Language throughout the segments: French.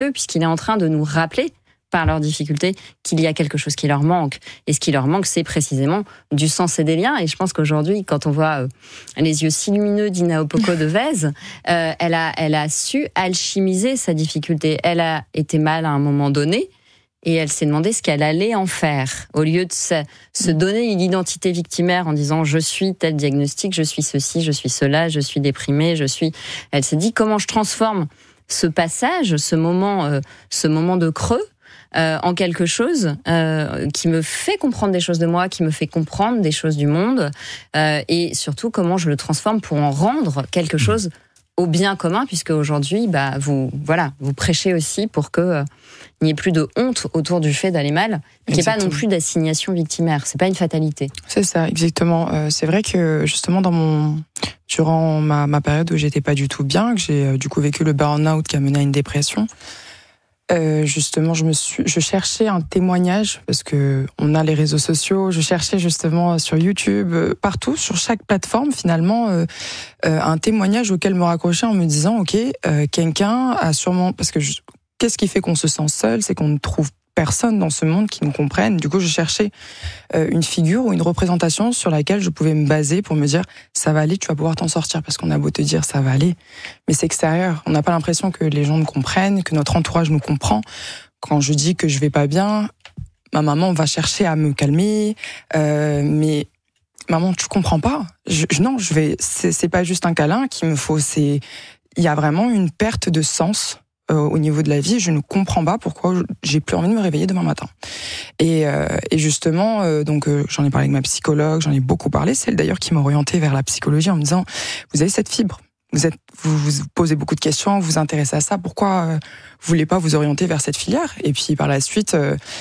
précieux puisqu'il est en train de nous rappeler par leurs difficultés qu'il y a quelque chose qui leur manque. Et ce qui leur manque, c'est précisément du sens et des liens. Et je pense qu'aujourd'hui, quand on voit les yeux si lumineux d'Ina Opoko de Vèze, elle a su alchimiser sa difficulté. Elle a été mal à un moment donné et elle s'est demandé ce qu'elle allait en faire. Au lieu de se donner une identité victimaire en disant « je suis tel diagnostic, je suis ceci, je suis cela, je suis déprimée, Elle s'est dit « comment je transforme ce passage, ce moment de creux en quelque chose qui me fait comprendre des choses de moi, qui me fait comprendre des choses du monde, et surtout comment je le transforme pour en rendre quelque chose au bien commun, puisque aujourd'hui, vous prêchez aussi pour que il n'y ait plus de honte autour du fait d'aller mal, qu'il n'y ait pas non plus d'assignation victimaire. C'est pas une fatalité. C'est ça, exactement. C'est vrai que justement durant ma période où j'étais pas du tout bien, que j'ai du coup vécu le burn-out qui a mené à une dépression. Justement, je cherchais un témoignage parce que on a les réseaux sociaux. Je cherchais justement sur YouTube, partout, sur chaque plateforme, finalement, un témoignage auquel me raccrocher en me disant, ok, quelqu'un a sûrement, parce que qu'est-ce qui fait qu'on se sent seul, c'est qu'on ne trouve personne dans ce monde qui nous comprenne. Du coup, je cherchais une figure ou une représentation sur laquelle je pouvais me baser pour me dire ça va aller, tu vas pouvoir t'en sortir, parce qu'on a beau te dire ça va aller, mais c'est extérieur. On n'a pas l'impression que les gens nous comprennent, que notre entourage nous comprend. Quand je dis que je vais pas bien, ma maman va chercher à me calmer, mais maman, tu comprends pas. C'est pas juste un câlin qu'il me faut. Il y a vraiment une perte de sens au niveau de la vie. Je ne comprends pas pourquoi j'ai plus envie de me réveiller demain matin. Et justement, j'en ai parlé avec ma psychologue, j'en ai beaucoup parlé. C'est elle d'ailleurs qui m'a orientée vers la psychologie en me disant, vous avez cette fibre. Vous posez beaucoup de questions, vous vous intéressez à ça. Pourquoi vous voulez pas vous orienter vers cette filière? Et puis par la suite,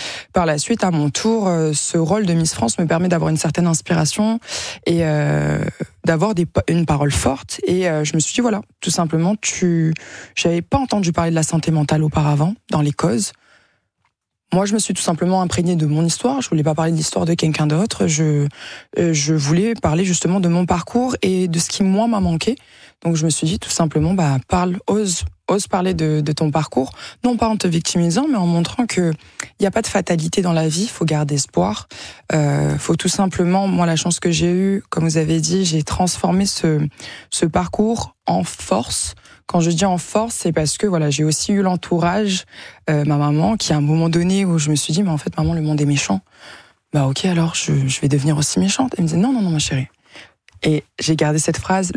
à mon tour, ce rôle de Miss France me permet d'avoir une certaine inspiration et d'avoir une parole forte. Et je me suis dit voilà, tout simplement, j'avais pas entendu parler de la santé mentale auparavant dans les causes. Moi, je me suis tout simplement imprégnée de mon histoire. Je voulais pas parler de l'histoire de quelqu'un d'autre. Je voulais parler justement de mon parcours et de ce qui, moi, m'a manqué. Donc, je me suis dit tout simplement, ose parler de ton parcours. Non pas en te victimisant, mais en montrant que il y a pas de fatalité dans la vie. Faut garder espoir. Faut tout simplement, moi, la chance que j'ai eue, comme vous avez dit, j'ai transformé ce parcours en force. Quand je dis en force, c'est parce que voilà, j'ai aussi eu l'entourage, ma maman, qui à un moment donné où je me suis dit, mais en fait, maman, le monde est méchant. Ok, alors je vais devenir aussi méchante. Elle me disait, non, ma chérie. Et j'ai gardé cette phrase,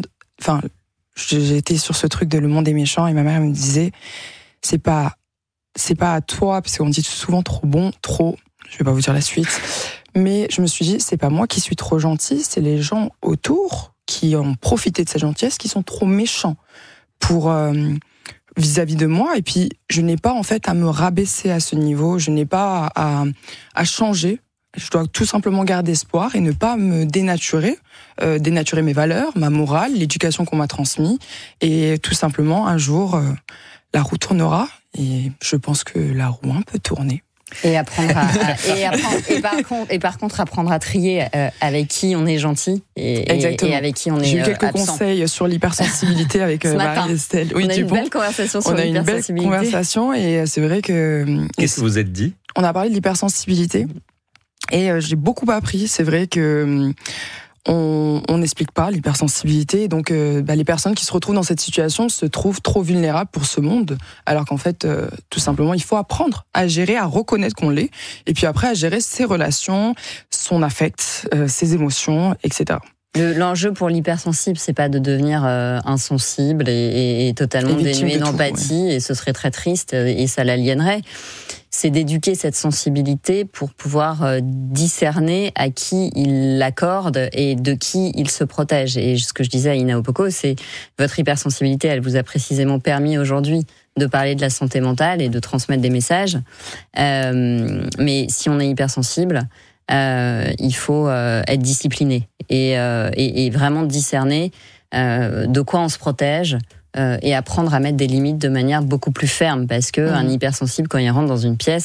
j'ai été sur ce truc de le monde est méchant, et ma mère me disait, c'est pas à toi, parce qu'on dit souvent trop bon, je vais pas vous dire la suite, mais je me suis dit, c'est pas moi qui suis trop gentille, c'est les gens autour qui ont profité de cette gentillesse, qui sont trop méchants pour vis-à-vis de moi. Et puis je n'ai pas en fait à me rabaisser à ce niveau, je n'ai pas à changer. Je dois tout simplement garder espoir et ne pas me dénaturer mes valeurs, ma morale, l'éducation qu'on m'a transmise. Et tout simplement, un jour, la roue tournera. Et je pense que la roue un peut tourner. Et par contre apprendre à trier avec qui on est gentil et avec qui on est J'ai eu quelques absent. Conseils sur l'hypersensibilité avec Marie-Estelle. Oui, on a une belle conversation sur l'hypersensibilité. On a une belle conversation et c'est vrai que... Qu'est-ce que vous êtes dit? On a parlé de l'hypersensibilité et j'ai beaucoup appris. C'est vrai que... On n'explique pas l'hypersensibilité, donc les personnes qui se retrouvent dans cette situation se trouvent trop vulnérables pour ce monde, alors qu'en fait, tout simplement, il faut apprendre à gérer, à reconnaître qu'on l'est, et puis après à gérer ses relations, son affect, ses émotions, etc. L'enjeu pour l'hypersensible, c'est pas de devenir insensible et totalement dénué d'empathie, et ce serait très triste et ça l'aliénerait. C'est d'éduquer cette sensibilité pour pouvoir discerner à qui il l'accorde et de qui il se protège. Et ce que je disais à Ina Opoko, c'est votre hypersensibilité, elle vous a précisément permis aujourd'hui de parler de la santé mentale et de transmettre des messages. Mais si on est hypersensible, il faut être discipliné et vraiment discerner de quoi on se protège et apprendre à mettre des limites de manière beaucoup plus ferme, parce que un hypersensible, quand il rentre dans une pièce,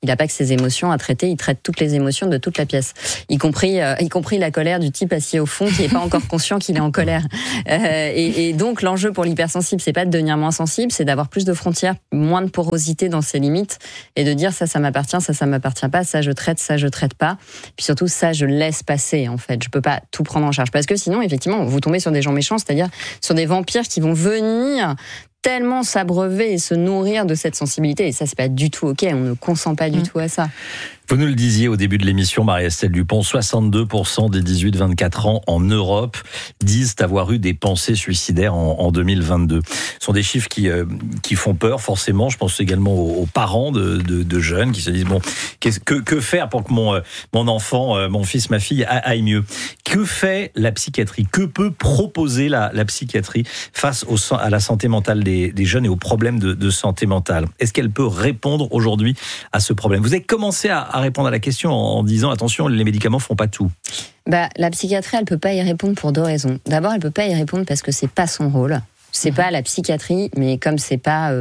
Il n'a pas que ses émotions à traiter, il traite toutes les émotions de toute la pièce, y compris la colère du type assis au fond qui n'est pas encore conscient qu'il est en colère. Et donc l'enjeu pour l'hypersensible, c'est pas de devenir moins sensible, c'est d'avoir plus de frontières, moins de porosité dans ses limites, et de dire ça m'appartient, ça m'appartient pas, ça je traite pas. Puis surtout ça je laisse passer en fait. Je peux pas tout prendre en charge parce que sinon effectivement vous tombez sur des gens méchants, c'est-à-dire sur des vampires qui vont venir tellement s'abreuver et se nourrir de cette sensibilité. Et ça, c'est pas du tout OK. On ne consent pas du tout à ça. Vous nous le disiez au début de l'émission, Marie-Estelle Dupont, 62% des 18-24 ans en Europe disent avoir eu des pensées suicidaires en 2022. Ce sont des chiffres qui font peur, forcément. Je pense également aux parents de jeunes qui se disent, bon, que faire pour que mon enfant, mon fils, ma fille aille mieux? Que fait la psychiatrie? Que peut proposer la psychiatrie face à la santé mentale des jeunes et aux problèmes de santé mentale? Est-ce qu'elle peut répondre aujourd'hui à ce problème? Vous avez commencé à répondre à la question en disant attention, les médicaments font pas tout. La psychiatrie, elle peut pas y répondre pour deux raisons. D'abord, elle peut pas y répondre parce que c'est pas son rôle. C'est pas la psychiatrie, mais comme c'est pas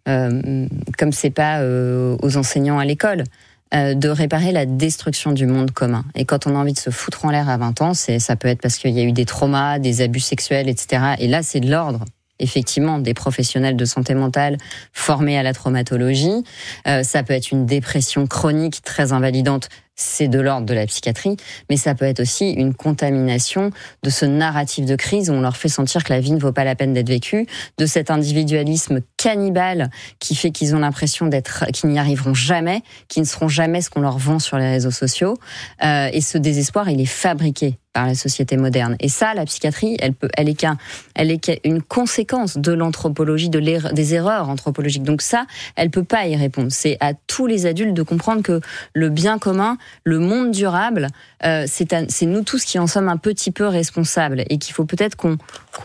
aux enseignants à l'école. De réparer la destruction du monde commun. Et quand on a envie de se foutre en l'air à 20 ans, ça peut être parce qu'il y a eu des traumas, des abus sexuels, etc. Et là, c'est de l'ordre, effectivement, des professionnels de santé mentale formés à la traumatologie. Ça peut être une dépression chronique très invalidante, c'est de l'ordre de la psychiatrie, mais ça peut être aussi une contamination de ce narratif de crise où on leur fait sentir que la vie ne vaut pas la peine d'être vécue, de cet individualisme cannibale qui fait qu'ils ont l'impression qu'ils n'y arriveront jamais, qu'ils ne seront jamais ce qu'on leur vend sur les réseaux sociaux. Et ce désespoir, il est fabriqué par la société moderne. Et ça, la psychiatrie, elle est qu'une conséquence de l'anthropologie, des erreurs anthropologiques. Donc ça, elle peut pas y répondre. C'est à tous les adultes de comprendre que le bien commun, le monde durable, c'est nous tous qui en sommes un petit peu responsables et qu'il faut peut-être qu'on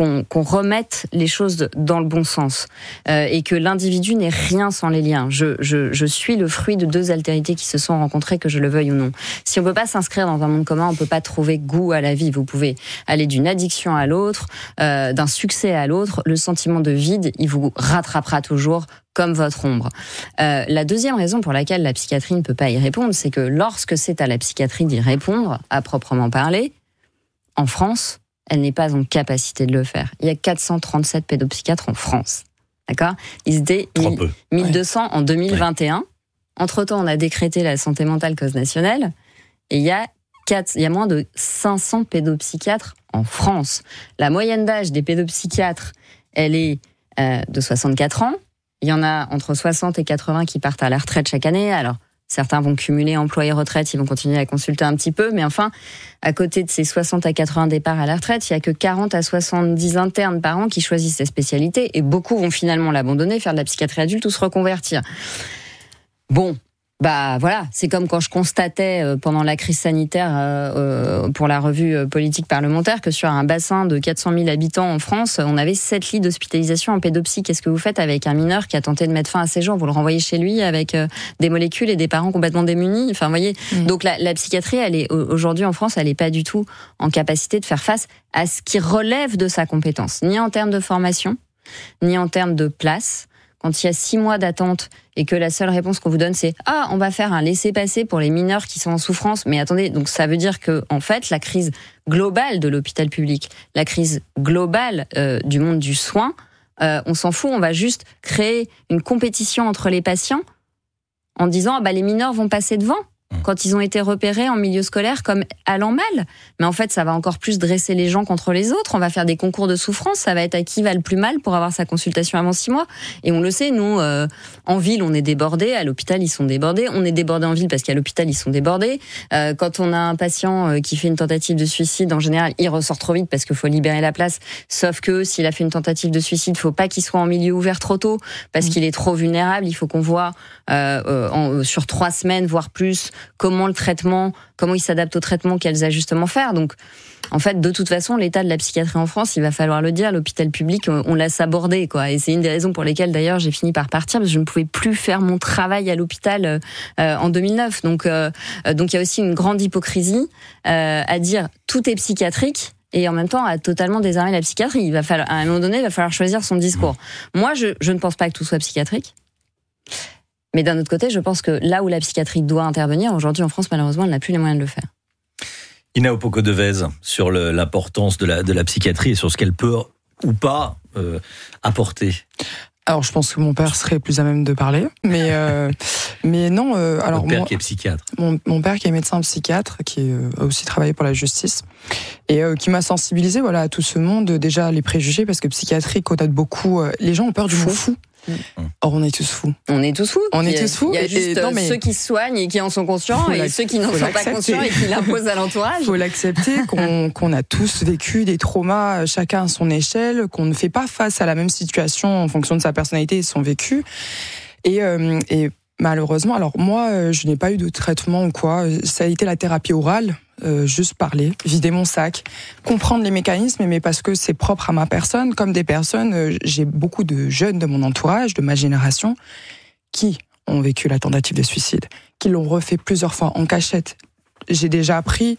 remette les choses dans le bon sens et que l'individu n'est rien sans les liens. Je suis le fruit de deux altérités qui se sont rencontrées, que je le veuille ou non. Si on peut pas s'inscrire dans un monde commun, on peut pas trouver goût à la vie. Vous pouvez aller d'une addiction à l'autre, d'un succès à l'autre. Le sentiment de vide, il vous rattrapera toujours comme votre ombre. La deuxième raison pour laquelle la psychiatrie ne peut pas y répondre, c'est que lorsque c'est à la psychiatrie d'y répondre, à proprement parler, en France, elle n'est pas en capacité de le faire. Il y a 437 pédopsychiatres en France. D'accord ? Ils étaient 1200 en 2021. Ouais. Entre-temps, on a décrété la santé mentale cause nationale et il y a moins de 500 pédopsychiatres en France. La moyenne d'âge des pédopsychiatres, elle est de 64 ans. Il y en a entre 60 et 80 qui partent à la retraite chaque année. Alors, certains vont cumuler emploi et retraite, ils vont continuer à consulter un petit peu. Mais enfin, à côté de ces 60 à 80 départs à la retraite, il n'y a que 40 à 70 internes par an qui choisissent ces spécialités. Et beaucoup vont finalement l'abandonner, faire de la psychiatrie adulte ou se reconvertir. Bon, voilà, c'est comme quand je constatais pendant la crise sanitaire pour la revue politique parlementaire que sur un bassin de 400 000 habitants en France, on avait 7 lits d'hospitalisation en pédopsie. Qu'est-ce que vous faites avec un mineur qui a tenté de mettre fin à ses jours? Vous le renvoyez chez lui avec des molécules et des parents complètement démunis. Enfin, vous voyez. Donc la psychiatrie, elle est aujourd'hui en France, elle n'est pas du tout en capacité de faire face à ce qui relève de sa compétence, ni en termes de formation, ni en termes de place. Quand il y a 6 mois d'attente et que la seule réponse qu'on vous donne, c'est « Ah, on va faire un laissez-passer pour les mineurs qui sont en souffrance ». Mais attendez, donc ça veut dire que, en fait, la crise globale de l'hôpital public, la crise globale du monde du soin, on s'en fout, on va juste créer une compétition entre les patients en disant « les mineurs vont passer devant ». Quand ils ont été repérés en milieu scolaire comme allant mal. Mais en fait, ça va encore plus dresser les gens contre les autres. On va faire des concours de souffrance. Ça va être à qui va le plus mal pour avoir sa consultation avant 6 mois. Et on le sait, nous, en ville, on est débordés. À l'hôpital, ils sont débordés. On est débordés en ville parce qu'à l'hôpital, ils sont débordés. Quand on a un patient qui fait une tentative de suicide, en général, il ressort trop vite parce qu'il faut libérer la place. Sauf que s'il a fait une tentative de suicide, il faut pas qu'il soit en milieu ouvert trop tôt parce qu'il est trop vulnérable. Il faut qu'on voit sur 3 semaines, voire plus, comment il s'adapte au traitement, quels ajustements faire. Donc, en fait, de toute façon, l'état de la psychiatrie en France, il va falloir le dire, l'hôpital public, on l'a sabordé, quoi. Et c'est une des raisons pour lesquelles, d'ailleurs, j'ai fini par partir, parce que je ne pouvais plus faire mon travail à l'hôpital en 2009. Donc, il y a aussi une grande hypocrisie à dire tout est psychiatrique. Et en même temps, à totalement désarmer la psychiatrie. À un moment donné, il va falloir choisir son discours. Moi, je ne pense pas que tout soit psychiatrique. Mais d'un autre côté, je pense que là où la psychiatrie doit intervenir, aujourd'hui en France, malheureusement, elle n'a plus les moyens de le faire. Ina Opoku-Devez, sur l'importance de la psychiatrie et sur ce qu'elle peut ou pas apporter. Alors, je pense que mon père serait plus à même de parler, mais non. Alors Votre père moi, qui est psychiatre. mon père qui est médecin psychiatre, qui a aussi travaillé pour la justice, et qui m'a sensibilisé, voilà, à tout ce monde. Déjà les préjugés, parce que psychiatrie connote beaucoup. Les gens ont peur du mot fou. Or, on est tous fous. On est tous fous. On est tous fous. Il y a juste ceux qui se soignent et qui en sont conscients, et ceux qui n'en sont pas conscients et qui l'imposent à l'entourage. Il faut l'accepter qu'on a tous vécu des traumas, chacun à son échelle, qu'on ne fait pas face à la même situation en fonction de sa personnalité et de son vécu. Et malheureusement, alors moi, je n'ai pas eu de traitement ou quoi. Ça a été la thérapie orale. Juste parler, vider mon sac, comprendre les mécanismes, mais parce que c'est propre à ma personne, comme des personnes, j'ai beaucoup de jeunes de mon entourage, de ma génération, qui ont vécu la tentative de suicide, qui l'ont refait plusieurs fois en cachette. J'ai déjà appris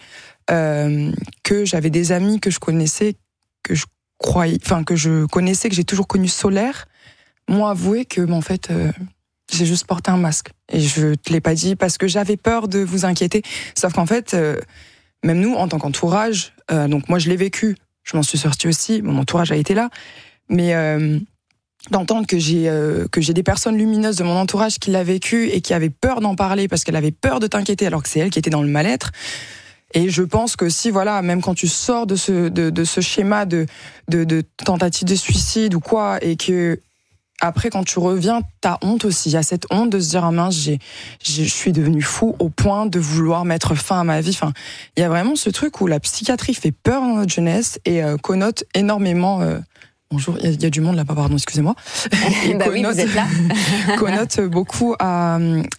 que j'avais des amis que je connaissais, que je connaissais, que j'ai toujours connu solaires, m'ont avoué que, en fait, j'ai juste porté un masque. Et je te l'ai pas dit parce que j'avais peur de vous inquiéter. Sauf qu'en fait, même nous, en tant qu'entourage, donc moi je l'ai vécu, je m'en suis sortie aussi, mon entourage a été là, mais d'entendre que j'ai des personnes lumineuses de mon entourage qui l'a vécu et qui avaient peur d'en parler parce qu'elle avait peur de t'inquiéter alors que c'est elle qui était dans le mal-être. Et je pense que si, voilà, même quand tu sors de ce schéma de tentative de suicide ou quoi, et que après, quand tu reviens, t'as honte aussi. Il y a cette honte de se dire, ah mince, je suis devenu fou au point de vouloir mettre fin à ma vie. Enfin, il y a vraiment ce truc où la psychiatrie fait peur dans notre jeunesse et connote énormément. Bonjour, il y a du monde là-bas, pardon, excusez-moi. Bah oui, vous êtes là. Connote beaucoup à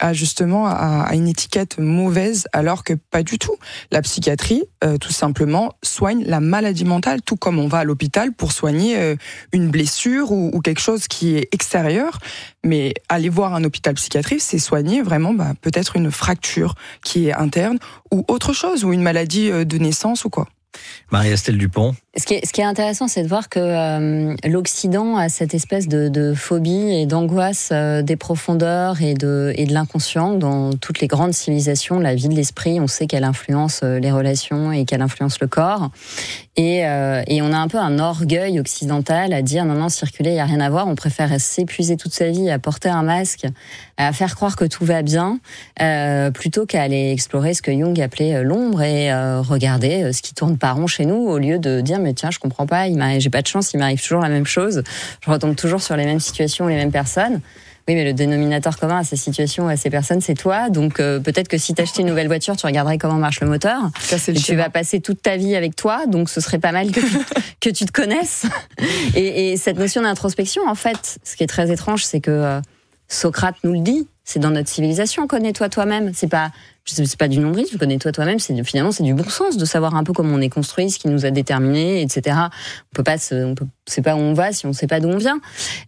une étiquette mauvaise, alors que pas du tout. La psychiatrie, tout simplement, soigne la maladie mentale, tout comme on va à l'hôpital pour soigner une blessure ou quelque chose qui est extérieur. Mais aller voir un hôpital psychiatrique, c'est soigner vraiment peut-être une fracture qui est interne ou autre chose, ou une maladie de naissance ou quoi. Marie-Estelle Dupont. Ce qui est intéressant, c'est de voir que l'Occident a cette espèce de phobie et d'angoisse des profondeurs et de l'inconscient. Dans toutes les grandes civilisations, la vie de l'esprit, on sait qu'elle influence les relations et qu'elle influence le corps. Et on a un peu un orgueil occidental à dire non, circuler, il n'y a rien à voir. On préfère s'épuiser toute sa vie à porter un masque, à faire croire que tout va bien, plutôt qu'à aller explorer ce que Jung appelait l'ombre et regarder ce qui tourne pas rond chez nous, au lieu de dire mais tiens, je comprends pas, j'ai pas de chance, il m'arrive toujours la même chose, je retombe toujours sur les mêmes situations, les mêmes personnes. Oui, mais le dénominateur commun à ces situations, à ces personnes, c'est toi. Donc peut-être que si t'achetais une nouvelle voiture, tu regarderais comment marche le moteur. Ça, c'est le tu vas passer toute ta vie avec toi, donc ce serait pas mal que tu te connaisses. Et cette notion d'introspection, en fait, ce qui est très étrange, c'est que Socrate nous le dit. C'est dans notre civilisation, connais-toi toi-même. C'est pas du nombril, connais-toi toi-même. Finalement, c'est du bon sens de savoir un peu comment on est construit, ce qui nous a déterminés, etc. On sait pas où on va si on sait pas d'où on vient.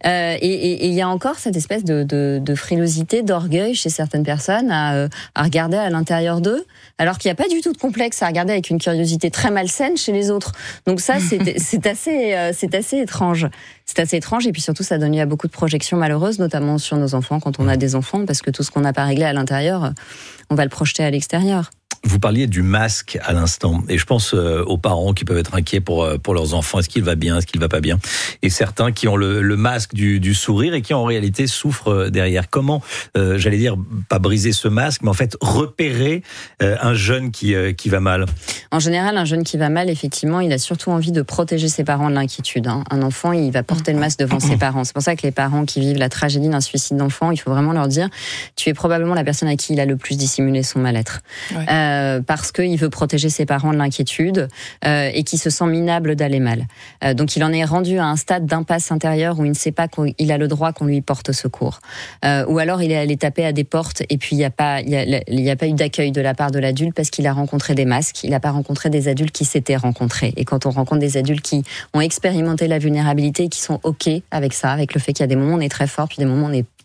Et il y a encore cette espèce de frilosité, d'orgueil chez certaines personnes à regarder à l'intérieur d'eux, alors qu'il n'y a pas du tout de complexe à regarder avec une curiosité très malsaine chez les autres. Donc ça, c'est assez étrange. C'est assez étrange, et puis surtout, ça donne lieu à beaucoup de projections malheureuses, notamment sur nos enfants, quand on a des enfants, parce que tout ce qu'on n'a pas réglé à l'intérieur, on va le projeter à l'extérieur. Vous parliez du masque à l'instant, et je pense aux parents qui peuvent être inquiets pour leurs enfants. Est-ce qu'il va bien, est-ce qu'il va pas bien? Et certains qui ont le masque du sourire et qui en réalité souffrent derrière. Comment, j'allais dire, pas briser ce masque, mais en fait repérer un jeune qui va mal? En général, un jeune qui va mal, effectivement, il a surtout envie de protéger ses parents de l'inquiétude. Un enfant, il va porter le masque devant ses parents. C'est pour ça que les parents qui vivent la tragédie d'un suicide d'enfant, il faut vraiment leur dire, tu es probablement la personne à qui il a le plus dissimulé son mal-être. Ouais. Parce qu'il veut protéger ses parents de l'inquiétude et qui se sent minable d'aller mal. Donc il en est rendu à un stade d'impasse intérieure où il ne sait pas qu'il a le droit qu'on lui porte secours. Ou alors il est allé taper à des portes et puis il n'y a pas eu d'accueil de la part de l'adulte parce qu'il a rencontré des masques, il n'a pas rencontré des adultes qui s'étaient rencontrés. Et quand on rencontre des adultes qui ont expérimenté la vulnérabilité et qui sont OK avec ça, avec le fait qu'il y a des moments où on est très fort, puis des moments où on est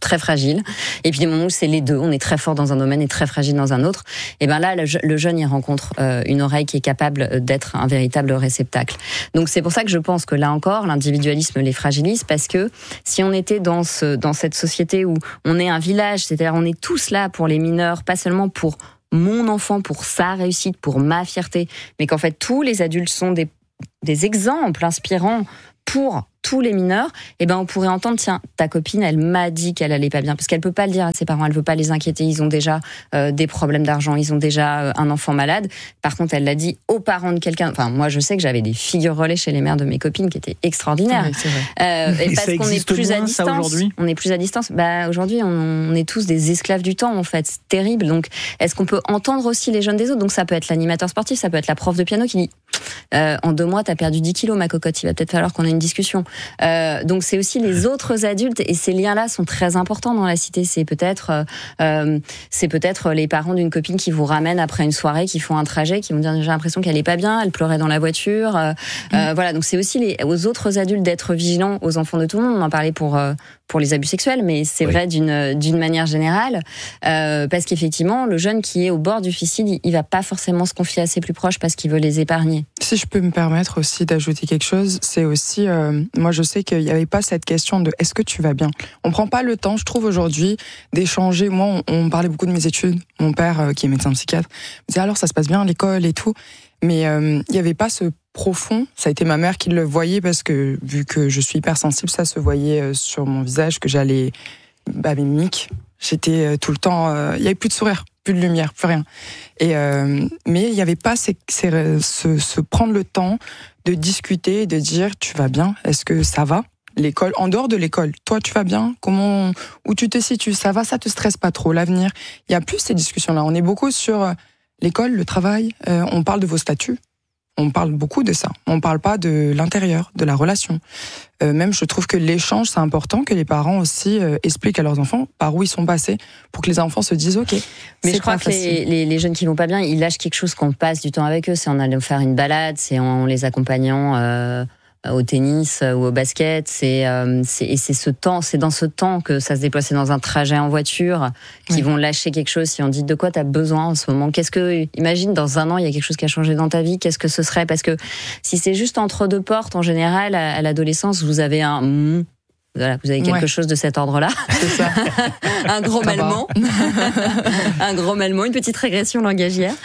très fragile. Et puis des moments où c'est les deux, on est très fort dans un domaine et très fragile dans un autre. Et ben là, le jeune, il rencontre une oreille qui est capable d'être un véritable réceptacle. Donc c'est pour ça que je pense que là encore, l'individualisme les fragilise, parce que si on était dans cette société où on est un village, c'est-à-dire on est tous là pour les mineurs, pas seulement pour mon enfant, pour sa réussite, pour ma fierté, mais qu'en fait tous les adultes sont des exemples inspirants pour tous les mineurs, et ben on pourrait entendre, tiens, ta copine, elle m'a dit qu'elle allait pas bien, parce qu'elle peut pas le dire à ses parents, elle veut pas les inquiéter, ils ont déjà des problèmes d'argent, ils ont déjà un enfant malade. Par contre, elle l'a dit aux parents de quelqu'un. Enfin, moi, je sais que j'avais des figures relais chez les mères de mes copines qui étaient extraordinaires. Oui, c'est vrai. Et parce qu'on est plus à distance. On est plus à distance. Bah aujourd'hui, on est tous des esclaves du temps, en fait. C'est terrible. Donc, est-ce qu'on peut entendre aussi les jeunes des autres? Donc, ça peut être l'animateur sportif, ça peut être la prof de piano qui dit en 2 mois, t'as perdu 10 kilos, ma cocotte. Il va peut-être falloir qu'on ait une discussion. Donc c'est aussi les autres adultes, et ces liens-là sont très importants dans la cité. C'est peut-être les parents d'une copine qui vous ramènent après une soirée, qui font un trajet, qui vont dire j'ai l'impression qu'elle est pas bien, elle pleurait dans la voiture. Voilà, donc c'est aussi aux autres adultes d'être vigilants aux enfants de tout le monde. On en parlait pour les abus sexuels, mais c'est vrai d'une manière générale, parce qu'effectivement le jeune qui est au bord du suicide, il va pas forcément se confier à ses plus proches parce qu'il veut les épargner. Si je peux me permettre aussi d'ajouter quelque chose, c'est aussi, moi je sais qu'il n'y avait pas cette question de est-ce que tu vas bien. On prend pas le temps, je trouve aujourd'hui, d'échanger. Moi, on parlait beaucoup de mes études. Mon père, qui est médecin psychiatre, me disait alors ça se passe bien à l'école et tout. Mais il n'y avait pas ce profond. Ça a été ma mère qui le voyait, parce que vu que je suis hypersensible, ça se voyait sur mon visage, que j'allais mimique. J'étais tout le temps, il n'y avait plus de sourire, plus de lumière, plus rien. Mais il n'y avait pas ce prendre le temps de discuter, de dire tu vas bien, est-ce que ça va? L'école, en dehors de l'école, toi tu vas bien? Où tu te situes? Ça va, ça te stresse pas trop? L'avenir? Il y a plus ces discussions-là. On est beaucoup sur l'école, le travail, on parle de vos statuts. On parle beaucoup de ça. On parle pas de l'intérieur, de la relation. Même, je trouve que l'échange, c'est important, que les parents aussi expliquent à leurs enfants par où ils sont passés, pour que les enfants se disent OK. Mais je crois que les jeunes qui vont pas bien, ils lâchent quelque chose quand on passe du temps avec eux. C'est en allant faire une balade, c'est en les accompagnant au tennis ou au basket. C'est ce temps, c'est dans ce temps que ça se déploie. C'est dans un trajet en voiture qu'ils vont lâcher quelque chose. Si on dit de quoi t'as besoin en ce moment, imagine dans 1 an il y a quelque chose qui a changé dans ta vie, qu'est-ce que ce serait? Parce que si c'est juste entre 2 portes, en général à l'adolescence, vous avez voilà, vous avez quelque chose de cet ordre-là. C'est ça. Un gros mêlement. Un gros mêlement, une petite régression langagière.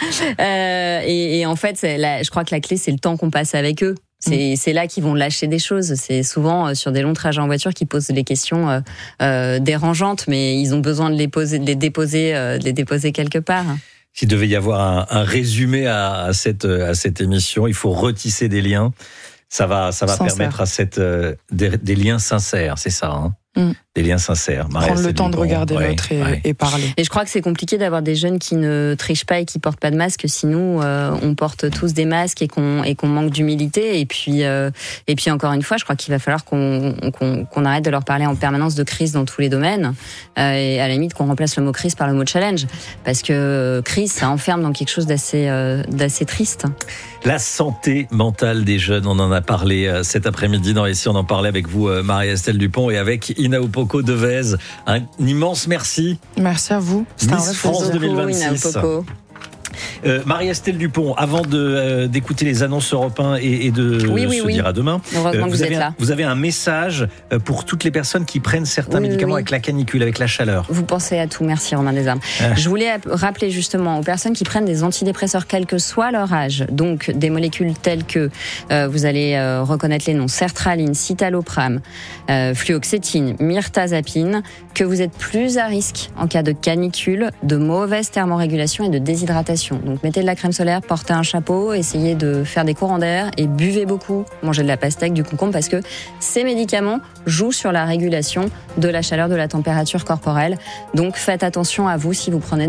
Et en fait, je crois que la clé, c'est le temps qu'on passe avec eux. C'est là qu'ils vont lâcher des choses. C'est souvent sur des longs trajets en voiture qu'ils posent des questions dérangeantes, mais ils ont besoin de les déposer quelque part. S'il devait y avoir un résumé à cette émission, il faut retisser des liens. Ça va permettre à des liens sincères, c'est ça, hein? Des liens sincères. Prendre le temps de regarder l'autre et parler. Et je crois que c'est compliqué d'avoir des jeunes qui ne trichent pas et qui portent pas de masque, si nous on porte tous des masques et qu'on manque d'humilité. Et puis encore une fois, je crois qu'il va falloir qu'on arrête de leur parler en permanence de crise dans tous les domaines, et à la limite qu'on remplace le mot crise par le mot challenge, parce que crise, ça enferme dans quelque chose d'assez triste. La santé mentale des jeunes, on en a parlé cet après-midi dans Ici, on en parlait avec vous, Marie-Estelle Dupont, et avec Ina Opoko Devez. Un immense merci. Merci à vous. Miss France 2026. Marie-Estelle Dupont, avant d'écouter les annonces Europe 1 et de se dire à demain, heureusement que vous êtes là. Vous avez un message pour toutes les personnes qui prennent certains médicaments avec la canicule, avec la chaleur. Vous pensez à tout, merci Romain Desarmes. Je voulais rappeler justement aux personnes qui prennent des antidépresseurs, quel que soit leur âge, donc des molécules telles que, vous allez reconnaître les noms, sertraline, citalopram, fluoxétine, mirtazapine, que vous êtes plus à risque en cas de canicule, de mauvaise thermorégulation et de déshydratation. Donc mettez de la crème solaire, portez un chapeau, essayez de faire des courants d'air et buvez beaucoup, mangez de la pastèque, du concombre, parce que ces médicaments jouent sur la régulation de la chaleur, de la température corporelle. Donc faites attention à vous si vous prenez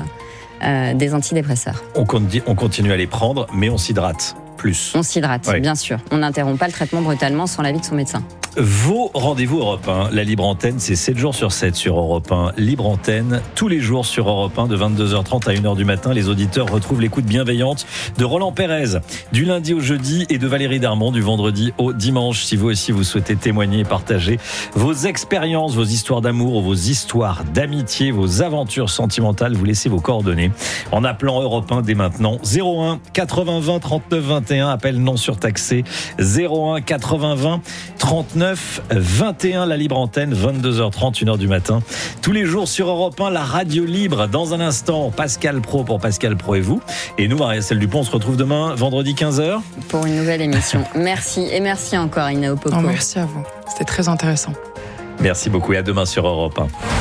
des antidépresseurs. On continue à les prendre, mais on s'hydrate plus. On s'hydrate, bien sûr. On n'interrompt pas le traitement brutalement sans l'avis de son médecin. Vos rendez-vous Europe 1, la Libre Antenne, c'est 7 jours sur 7 sur Europe 1. Libre Antenne, tous les jours sur Europe 1, de 22h30 à 1h du matin. Les auditeurs retrouvent l'écoute bienveillante de Roland Pérez, du lundi au jeudi, et de Valérie Darmon, du vendredi au dimanche. Si vous aussi vous souhaitez témoigner et partager vos expériences, vos histoires d'amour, vos histoires d'amitié, vos aventures sentimentales, vous laissez vos coordonnées en appelant Europe 1 dès maintenant. 01 80 20 39 21, appel non surtaxé. 01 80 20 39 21, la Libre Antenne, 22h30, 1h du matin. Tous les jours sur Europe 1, la radio libre. Dans un instant, Pascal Pro pour Pascal Pro et vous. Et nous, Marie-Estelle Dupont, on se retrouve demain, vendredi 15h. Pour une nouvelle émission. Merci. Et merci encore, Inao Poco. Oh, merci à vous. C'était très intéressant. Merci beaucoup et à demain sur Europe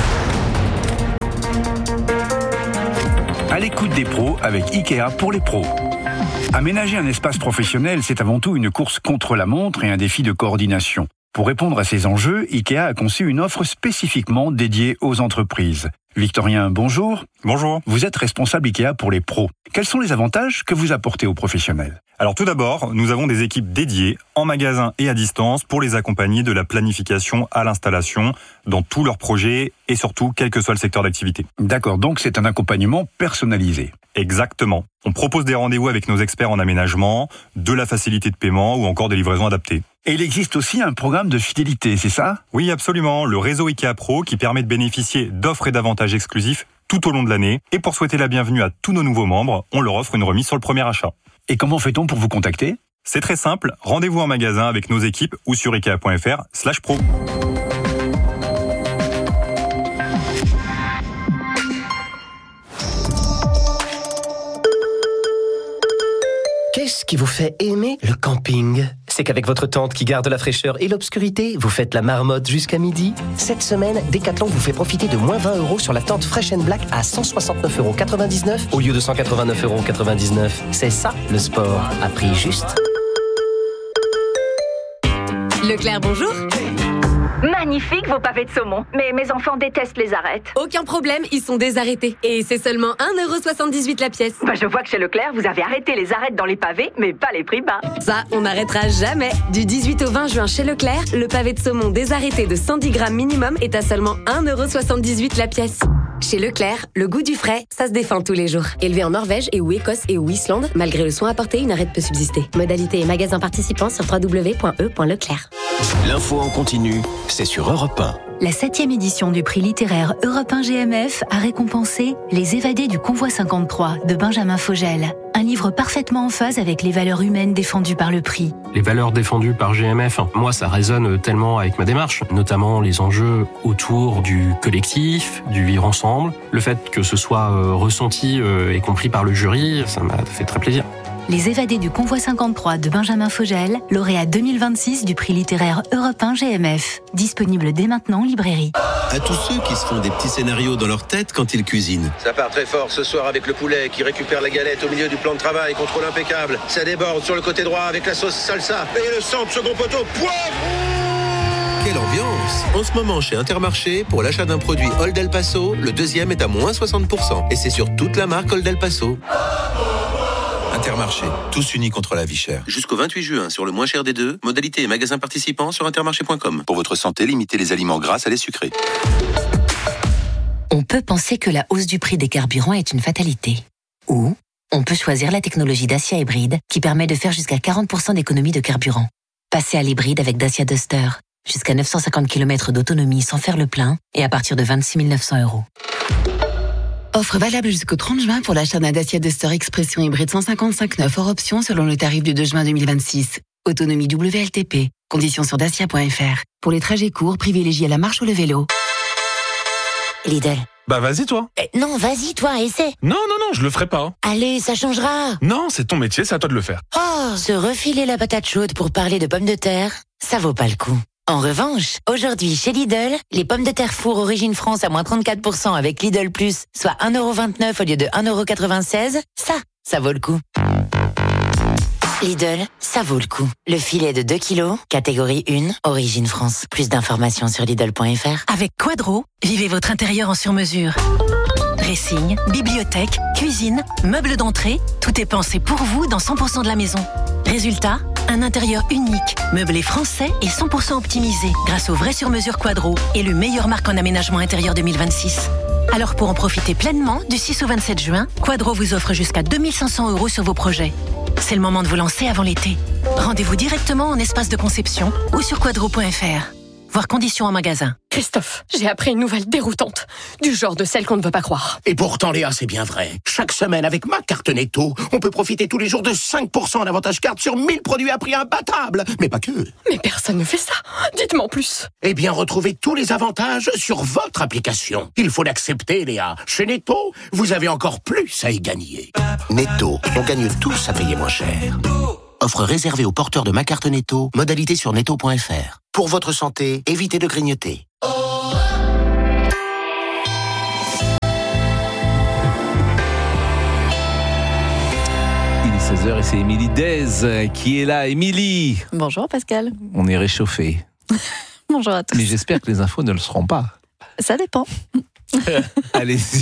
1. À l'écoute des pros avec Ikea pour les pros. Aménager un espace professionnel, c'est avant tout une course contre la montre et un défi de coordination. Pour répondre à ces enjeux, Ikea a conçu une offre spécifiquement dédiée aux entreprises. Victorien, bonjour. Bonjour. Vous êtes responsable Ikea pour les pros. Quels sont les avantages que vous apportez aux professionnels ? Alors tout d'abord, nous avons des équipes dédiées en magasin et à distance pour les accompagner de la planification à l'installation dans tous leurs projets et surtout quel que soit le secteur d'activité. D'accord, donc c'est un accompagnement personnalisé. Exactement. On propose des rendez-vous avec nos experts en aménagement, de la facilité de paiement ou encore des livraisons adaptées. Et il existe aussi un programme de fidélité, c'est ça ? Oui, absolument. Le réseau Ikea Pro qui permet de bénéficier d'offres et d'avantages exclusifs tout au long de l'année. Et pour souhaiter la bienvenue à tous nos nouveaux membres, on leur offre une remise sur le premier achat. Et comment fait-on pour vous contacter ? C'est très simple. Rendez-vous en magasin avec nos équipes ou sur ikea.fr/pro. Qu'est-ce qui vous fait aimer le camping ? C'est qu'avec votre tente qui garde la fraîcheur et l'obscurité, vous faites la marmotte jusqu'à midi. Cette semaine, Decathlon vous fait profiter de moins 20 € sur la tente Fresh & Black à 169,99 € au lieu de 189,99 €. C'est ça, le sport, à prix juste. Leclerc, bonjour. Magnifique vos pavés de saumon, mais mes enfants détestent les arêtes. Aucun problème, ils sont désarrêtés. Et c'est seulement 1,78 € la pièce. Je vois que chez Leclerc, vous avez arrêté les arêtes dans les pavés, mais pas les prix bas. Ça, on n'arrêtera jamais. Du 18 au 20 juin chez Leclerc, le pavé de saumon désarrêté de 110 grammes minimum est à seulement 1,78 € la pièce. Chez Leclerc, le goût du frais, ça se défend tous les jours. Élevé en Norvège et ou Écosse et ou Islande, malgré le soin apporté, une arête peut subsister. Modalité et magasin participants sur www.e.leclerc. L'info en continu, c'est sur Europe 1. La 7e édition du prix littéraire Europe 1 GMF a récompensé Les évadés du convoi 53 de Benjamin Fogel. Un livre parfaitement en phase avec les valeurs humaines défendues par le prix. Les valeurs défendues par GMF, moi ça résonne tellement avec ma démarche, notamment les enjeux autour du collectif, du vivre ensemble. Le fait que ce soit ressenti et compris par le jury, ça m'a fait très plaisir. Les évadés du convoi 53 de Benjamin Fogel, lauréat 2026 du prix littéraire Europe 1 GMF. Disponible dès maintenant en librairie. À tous ceux qui se font des petits scénarios dans leur tête quand ils cuisinent. Ça part très fort ce soir avec le poulet qui récupère la galette au milieu du plan de travail, contrôle impeccable. Ça déborde sur le côté droit avec la sauce salsa. Et le centre, second poteau, poivre. Quelle ambiance! En ce moment chez Intermarché, pour l'achat d'un produit Old El Paso, le deuxième est à moins 60%. Et c'est sur toute la marque Old El Paso. Intermarché, tous unis contre la vie chère. Jusqu'au 28 juin, sur le moins cher des deux, modalité et magasins participants sur intermarché.com. Pour votre santé, limitez les aliments gras à les sucrés. On peut penser que la hausse du prix des carburants est une fatalité. Ou on peut choisir la technologie Dacia Hybride qui permet de faire jusqu'à 40% d'économie de carburant. Passez à l'hybride avec Dacia Duster. Jusqu'à 950 km d'autonomie sans faire le plein et à partir de 26 900 €. Offre valable jusqu'au 30 juin pour l'achat d'un Dacia Duster Expression hybride 155 hors option selon le tarif du 2 juin 2026. Autonomie WLTP. Conditions sur dacia.fr. Pour les trajets courts, privilégiez la marche ou le vélo. Lidl. Bah vas-y toi. Non, vas-y toi, essaie. Non, je le ferai pas. Allez, ça changera. Non, c'est ton métier, c'est à toi de le faire. Oh, se refiler la patate chaude pour parler de pommes de terre, ça vaut pas le coup. En revanche, aujourd'hui chez Lidl, les pommes de terre four origine France à moins 34% avec Lidl Plus, soit 1,29 € au lieu de 1,96 €, ça vaut le coup. Lidl, ça vaut le coup. Le filet de 2 kg, catégorie 1, origine France. Plus d'informations sur Lidl.fr. Avec Quadro, vivez votre intérieur en sur-mesure. Dressing, bibliothèque, cuisine, meubles d'entrée, tout est pensé pour vous dans 100% de la maison. Résultat, Un intérieur unique, meublé français et 100% optimisé grâce au vrai sur-mesure Quadro, élu meilleure marque en aménagement intérieur 2026. Alors pour en profiter pleinement, du 6 au 27 juin, Quadro vous offre jusqu'à 2500 € sur vos projets. C'est le moment de vous lancer avant l'été. Rendez-vous directement en espace de conception ou sur quadro.fr. Voir conditions en magasin. Christophe, j'ai appris une nouvelle déroutante. Du genre de celle qu'on ne veut pas croire. Et pourtant, Léa, c'est bien vrai. Chaque semaine, avec ma carte Netto, on peut profiter tous les jours de 5% d'avantage carte sur 1000 produits à prix imbattable. Mais pas que. Mais personne ne fait ça. Dites-moi en plus. Eh bien, retrouvez tous les avantages sur votre application. Il faut l'accepter, Léa. Chez Netto, vous avez encore plus à y gagner. Netto, on gagne tous à payer moins cher. Offre réservée aux porteurs de ma carte Netto. Modalité sur netto.fr. Pour votre santé, évitez de grignoter. Il est 16h et c'est Émilie Dez qui est là. Émilie! Bonjour Pascal. On est réchauffé. Bonjour à tous. Mais j'espère que les infos ne le seront pas. Ça dépend. Allez-y.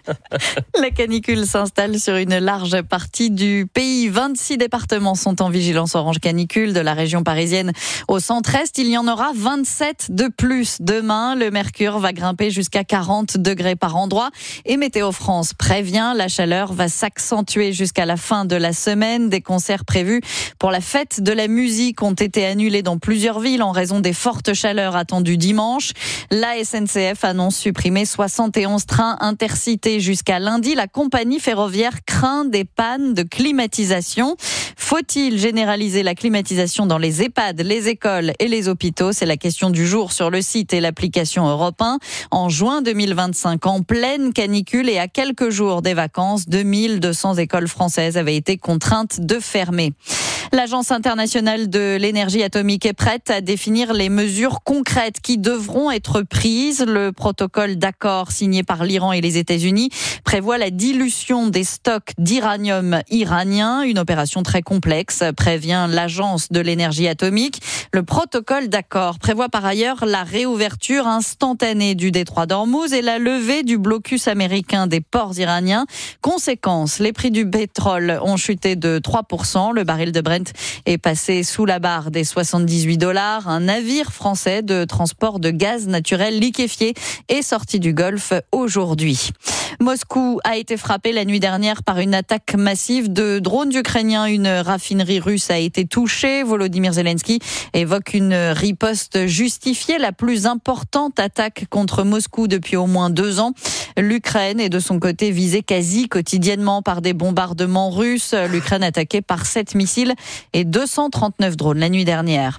La canicule s'installe sur une large partie du pays. 26 départements sont en vigilance orange canicule. De la région parisienne au centre-est, il y en aura 27 de plus. Demain, le mercure va grimper jusqu'à 40 degrés par endroit. Et Météo France prévient, la chaleur va s'accentuer jusqu'à la fin de la semaine. Des concerts prévus pour la fête de la musique ont été annulés dans plusieurs villes en raison des fortes chaleurs attendues dimanche. La SNCF annonce supprimer 71 trains intercités jusqu'à lundi. La compagnie ferroviaire craint des pannes de climatisation. Faut-il généraliser la climatisation dans les EHPAD, les écoles et les hôpitaux? C'est la question du jour sur le site et l'application Europe 1. En juin 2025, en pleine canicule et à quelques jours des vacances, 2200 écoles françaises avaient été contraintes de fermer. L'Agence internationale de l'énergie atomique est prête à définir les mesures concrètes qui devront être prises. Le protocole d'accord signé par l'Iran et les États-Unis prévoit la dilution des stocks d'uranium iranien, une opération très complexe, prévient l'Agence de l'énergie atomique. Le protocole d'accord prévoit par ailleurs la réouverture instantanée du détroit d'Ormuz et la levée du blocus américain des ports iraniens. Conséquence, les prix du pétrole ont chuté de 3%. Le baril de Brent est passé sous la barre des $78. Un navire français de transport de gaz naturel liquéfié est sorti du Golfe aujourd'hui. Moscou a été frappé la nuit dernière par une attaque massive de drones ukrainiens. Une raffinerie russe a été touchée. Volodymyr Zelensky évoque une riposte justifiée, la plus importante attaque contre Moscou depuis au moins 2 ans. L'Ukraine est de son côté visée quasi quotidiennement par des bombardements russes. L'Ukraine attaquée par 7 missiles et 239 drones la nuit dernière.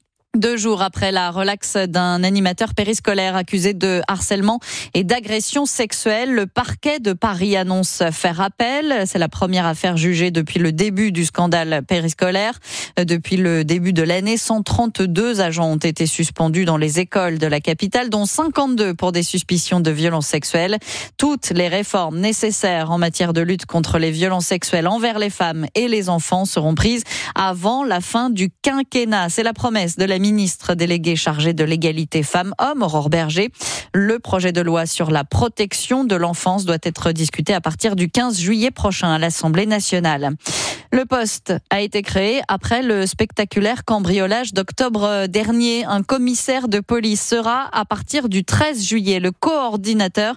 2 jours après la relaxe d'un animateur périscolaire accusé de harcèlement et d'agression sexuelle, le parquet de Paris annonce faire appel. C'est la première affaire jugée depuis le début du scandale périscolaire. Depuis le début de l'année, 132 agents ont été suspendus dans les écoles de la capitale, dont 52 pour des suspicions de violences sexuelles. Toutes les réformes nécessaires en matière de lutte contre les violences sexuelles envers les femmes et les enfants seront prises avant la fin du quinquennat. C'est la promesse de la ministre déléguée chargée de l'égalité femmes-hommes, Aurore Berger. Le projet de loi sur la protection de l'enfance doit être discuté à partir du 15 juillet prochain à l'Assemblée nationale. Le poste a été créé après le spectaculaire cambriolage d'octobre dernier. Un commissaire de police sera, à partir du 13 juillet, le coordinateur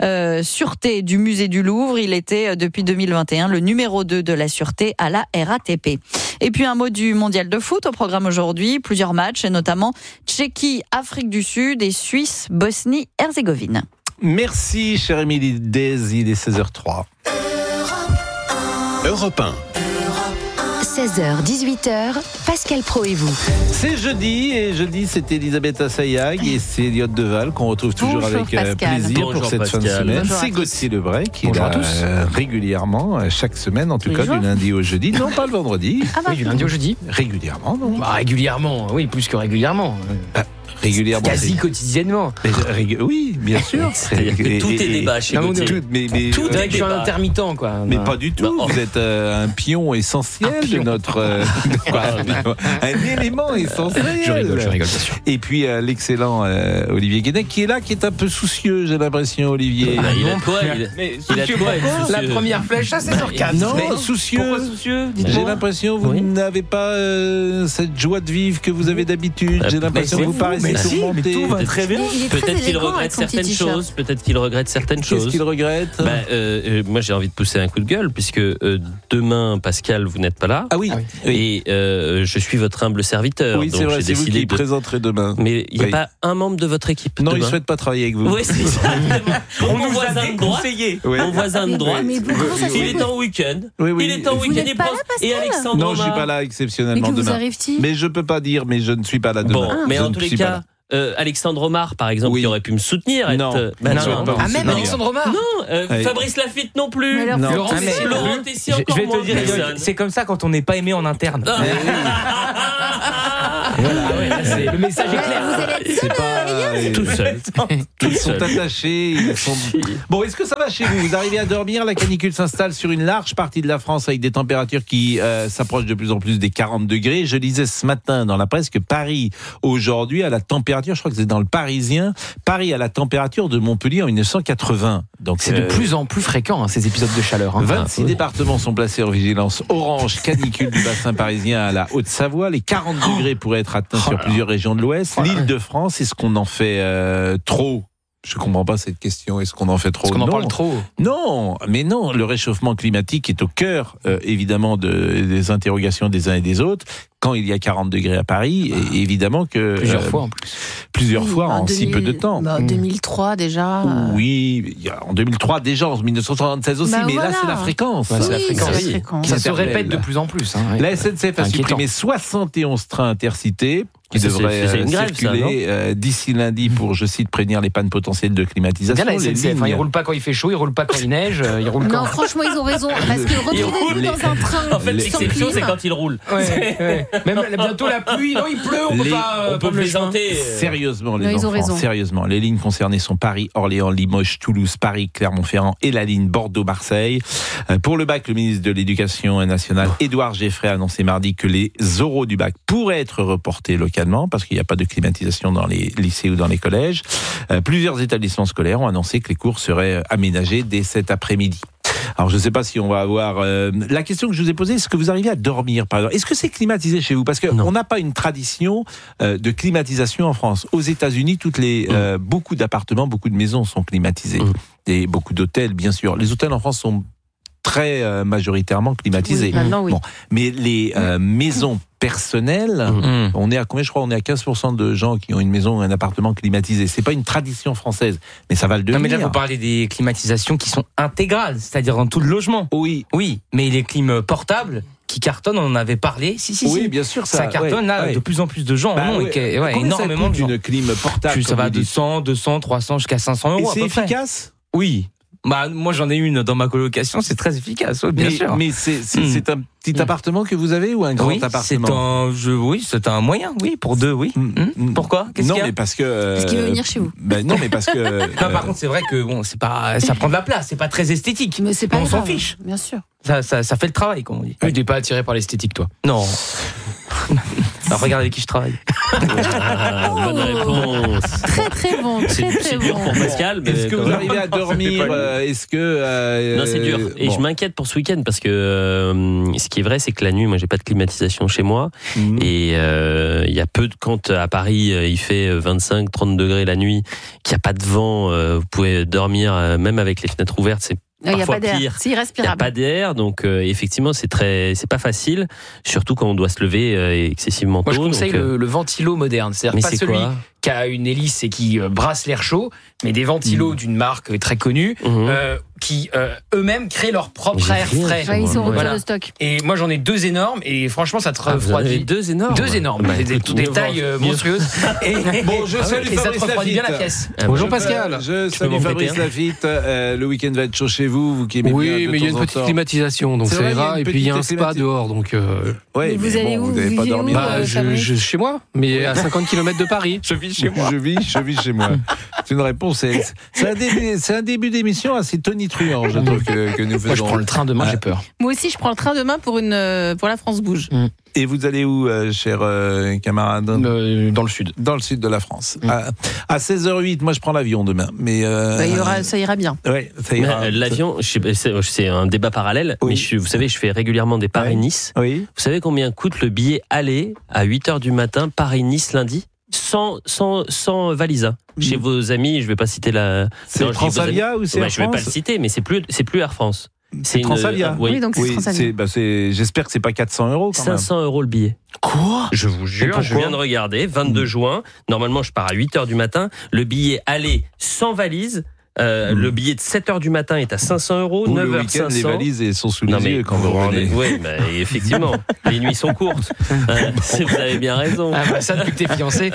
sûreté du musée du Louvre. Il était, depuis 2021, le numéro 2 de la sûreté à la RATP. Et puis un mot du mondial de foot au programme aujourd'hui. Plusieurs matchs, et notamment Tchéquie, Afrique du Sud et Suisse, Bosnie-Herzégovine. Merci, chère Émilie Dez, il est 16h03. Europe 1. 16h, 18h, Pascal Pro et vous. C'est jeudi, et jeudi c'est Elisabeth Assayag et c'est Elliott Deval qu'on retrouve toujours avec plaisir pour cette fin de semaine. C'est Gauthier Lebray qui est là régulièrement, chaque semaine, en tout cas du lundi au jeudi. Non, pas le vendredi. Oui, du lundi au jeudi. Régulièrement, non? Régulièrement, oui, plus que régulièrement. régulièrement. Quasi quotidiennement. Oui, bien sûr. Tout est débat chez Gauthier. Tout est que je suis un intermittent, quoi. Mais pas du tout. Vous êtes un pion essentiel de notre. Un élément essentiel. Je rigole, bien sûr. Et puis l'excellent Olivier Guénec qui est là, qui est un peu soucieux, j'ai l'impression, Olivier. Il a quoi La première flèche, ça c'est sur 4. Non, soucieux. Pourquoi soucieux? J'ai l'impression que vous n'avez pas cette joie de vivre que vous avez d'habitude. J'ai l'impression que vous paraissez tourmenté. Tout va très bien. Peut-être qu'il regrette certaines choses. Qu'est-ce qu'il regrette? Moi, j'ai envie de pousser un coup de gueule, puisque demain, Pascal, vous n'êtes pas là. Ah oui. Et je suis votre humble serviteur. Oui, c'est vrai, c'est vous qui présenterez demain. Mais il n'y a pas un membre de votre équipe. Non, il ne souhaite pas travailler avec vous. Oui, c'est exactement. Mon voisin de droite. Mon voisin de droite. Il est en week-end. Il est en week-end. Et Alexandre. Non, je ne suis pas là exceptionnellement demain. Mais je ne peux pas dire, mais je ne suis pas là demain. Bon, mais en tous les cas. Alexandre Omar, par exemple, qui aurait pu me soutenir. Non. Même Alexandre Omar. Non. Fabrice Lafitte non plus. Laurent Tessier encore moins. Je vais te dire, c'est comme ça quand on n'est pas aimé en interne. Voilà, le message est clair. Vous allez être tout seul. Ils sont attachés. Bon, est-ce que ça va chez vous? Vous arrivez à dormir? La canicule s'installe sur une large partie de la France avec des températures qui s'approchent de plus en plus des 40 degrés. Je lisais ce matin dans la presse que Paris, aujourd'hui, a la température, je crois que c'est dans le Parisien, Paris a la température de Montpellier en 1980. Donc, c'est de plus en plus fréquent, ces épisodes de chaleur. 26 départements sont placés en vigilance orange canicule du bassin parisien à la Haute-Savoie. Les 40 degrés pourraient être atteints sur plusieurs régions de l'Ouest. L'Île-de-France, est-ce qu'on en fait trop? Je ne comprends pas cette question. Est-ce qu'on en fait trop? Est-ce qu'on en parle trop? Non, mais non. Le réchauffement climatique est au cœur, évidemment, des interrogations des uns et des autres. Quand il y a 40 degrés à Paris, et évidemment que... Plusieurs fois en plus. Plusieurs fois en si peu de temps. En 2003 déjà. Oui, en 2003 déjà, en 1976 aussi, mais là c'est la fréquence. C'est la fréquence. Ça se répète de plus en plus. La SNCF a supprimé 71 trains intercités qui devraient circuler d'ici lundi pour, je cite, prévenir les pannes potentielles de climatisation. Bien la SNCF, ils ne roulent pas quand il fait chaud, ils ne roulent pas quand il neige, ils roulent quand... Non, franchement, ils ont raison, parce que retrouvez-vous dans un train en fait, l'exception, c'est quand ils roulent. Même bientôt la pluie, non, il pleut, on peut plaisanter. Sérieusement, les enfants, sérieusement. Les lignes concernées sont Paris, Orléans, Limoges, Toulouse, Paris, Clermont-Ferrand et la ligne Bordeaux-Marseille. Pour le bac, le ministre de l'Éducation nationale, Édouard Geffray, a annoncé mardi que les oraux du bac pourraient être reportés localement parce qu'il n'y a pas de climatisation dans les lycées ou dans les collèges. Plusieurs établissements scolaires ont annoncé que les cours seraient aménagés dès cet après-midi. Alors, je ne sais pas si on va avoir... La question que je vous ai posée, est-ce que vous arrivez à dormir, par exemple? Est-ce que c'est climatisé chez vous? Parce qu'on n'a pas une tradition de climatisation en France. Aux États-Unis, beaucoup d'appartements, beaucoup de maisons sont climatisées. Et beaucoup d'hôtels, bien sûr. Les hôtels en France sont très majoritairement climatisés. Oui, maintenant, oui. Bon. Mais les maisons personnelles, on est à combien? Je crois on est à 15% de gens qui ont une maison ou un appartement climatisé. C'est pas une tradition française, mais ça va le devenir. Non, mais là, vous parlez des climatisations qui sont intégrales, c'est-à-dire dans tout le logement. Oui. Oui, mais les clims portables qui cartonnent, on en avait parlé. Oui, bien sûr, ça cartonne là. De plus en plus de gens en ont énormément de gens. Une clim portable. Ça va de 100, 200, 300 jusqu'à 500 €. Et c'est efficace? Oui. Moi, j'en ai une dans ma colocation, c'est très efficace, bien sûr. Mais c'est un petit appartement que vous avez ou un grand appartement? C'est un moyen, pour deux, oui. Pourquoi? Qu'est-ce qu'il y a? Mais parce que... Parce qu'il veut venir chez vous. Non, mais parce que... Non, par contre, c'est vrai que c'est pas, ça prend de la place, c'est pas très esthétique. Mais c'est pas on grave, s'en fiche. Bien sûr. Ça fait le travail, comme on dit. Tu n'es pas attiré par l'esthétique, toi? Non. Alors, regarde avec qui je travaille. Bonne réponse. Très très bon. C'est dur pour Pascal. Mais est-ce que vous arrivez à dormir? Non, c'est dur. Et je m'inquiète pour ce week-end parce que ce qui est vrai, c'est que la nuit, moi, j'ai pas de climatisation chez moi. Et il y a peu de quand à Paris, il fait 25-30 degrés la nuit, qu'il n'y a pas de vent, vous pouvez dormir même avec les fenêtres ouvertes. C'est il n'y a pas d'air. Pire. C'est irrespirable. Il n'y a pas d'air, donc effectivement, c'est pas facile, surtout quand on doit se lever excessivement tôt. Moi, je conseille le ventilo moderne, c'est-à-dire pas celui qui a une hélice et qui brasse l'air chaud, mais des ventilos d'une marque très connue, qui eux-mêmes créent leur propre air frais. Ouais, ils sont retour de stock. Et moi j'en ai 2 énormes et franchement ça te refroidit. 2 énormes. 2 énormes, des tailles monstrueuses. Bon, je salue et ça te Fabrice refroidit bien la Lafitte. pièce. Bonjour Pascal. Je salue Fabrice Lafitte. Le week-end va être chaud chez vous qui aimez bien. Oui, mais il y a une petite climatisation, donc ça ira. Et puis il y a un spa dehors, donc. Ouais, vous allez où? Vous n'avez pas dormi. Chez moi, mais à 50 km de Paris. Je vis chez moi. Je vis chez moi. C'est une réponse. C'est un début d'émission assez tonitruant, je trouve, que nous faisons. Moi, je prends le train demain, j'ai peur. Moi aussi, je prends le train demain pour la France Bouge. Et vous allez où, cher camarade? Dans le sud. Dans le sud de la France. À 16h08, moi je prends l'avion demain. Mais ça ira bien. Ouais, ça ira. L'avion, c'est un débat parallèle, mais vous savez, je fais régulièrement des Paris-Nice. Oui. Vous savez combien coûte le billet aller à 8h du matin, Paris-Nice lundi, sans valisa? Chez vos amis, je ne vais pas citer la... C'est Transavia ou c'est Air France? Je ne vais pas le citer, mais c'est plus Air France. C'est Transavia. Oui, donc c'est Transavia. J'espère que c'est pas 400 € quand même. 500 € le billet. Quoi? Je vous jure, je viens de regarder, 22 juin, normalement je pars à 8h du matin, le billet aller sans valise, le billet de 7h du matin est à 500 €, 9h 500. Les valises sont sous les yeux quand vous revenez. Oui, effectivement, les nuits sont courtes. Vous avez bien raison. Ça depuis que t'es fiancé.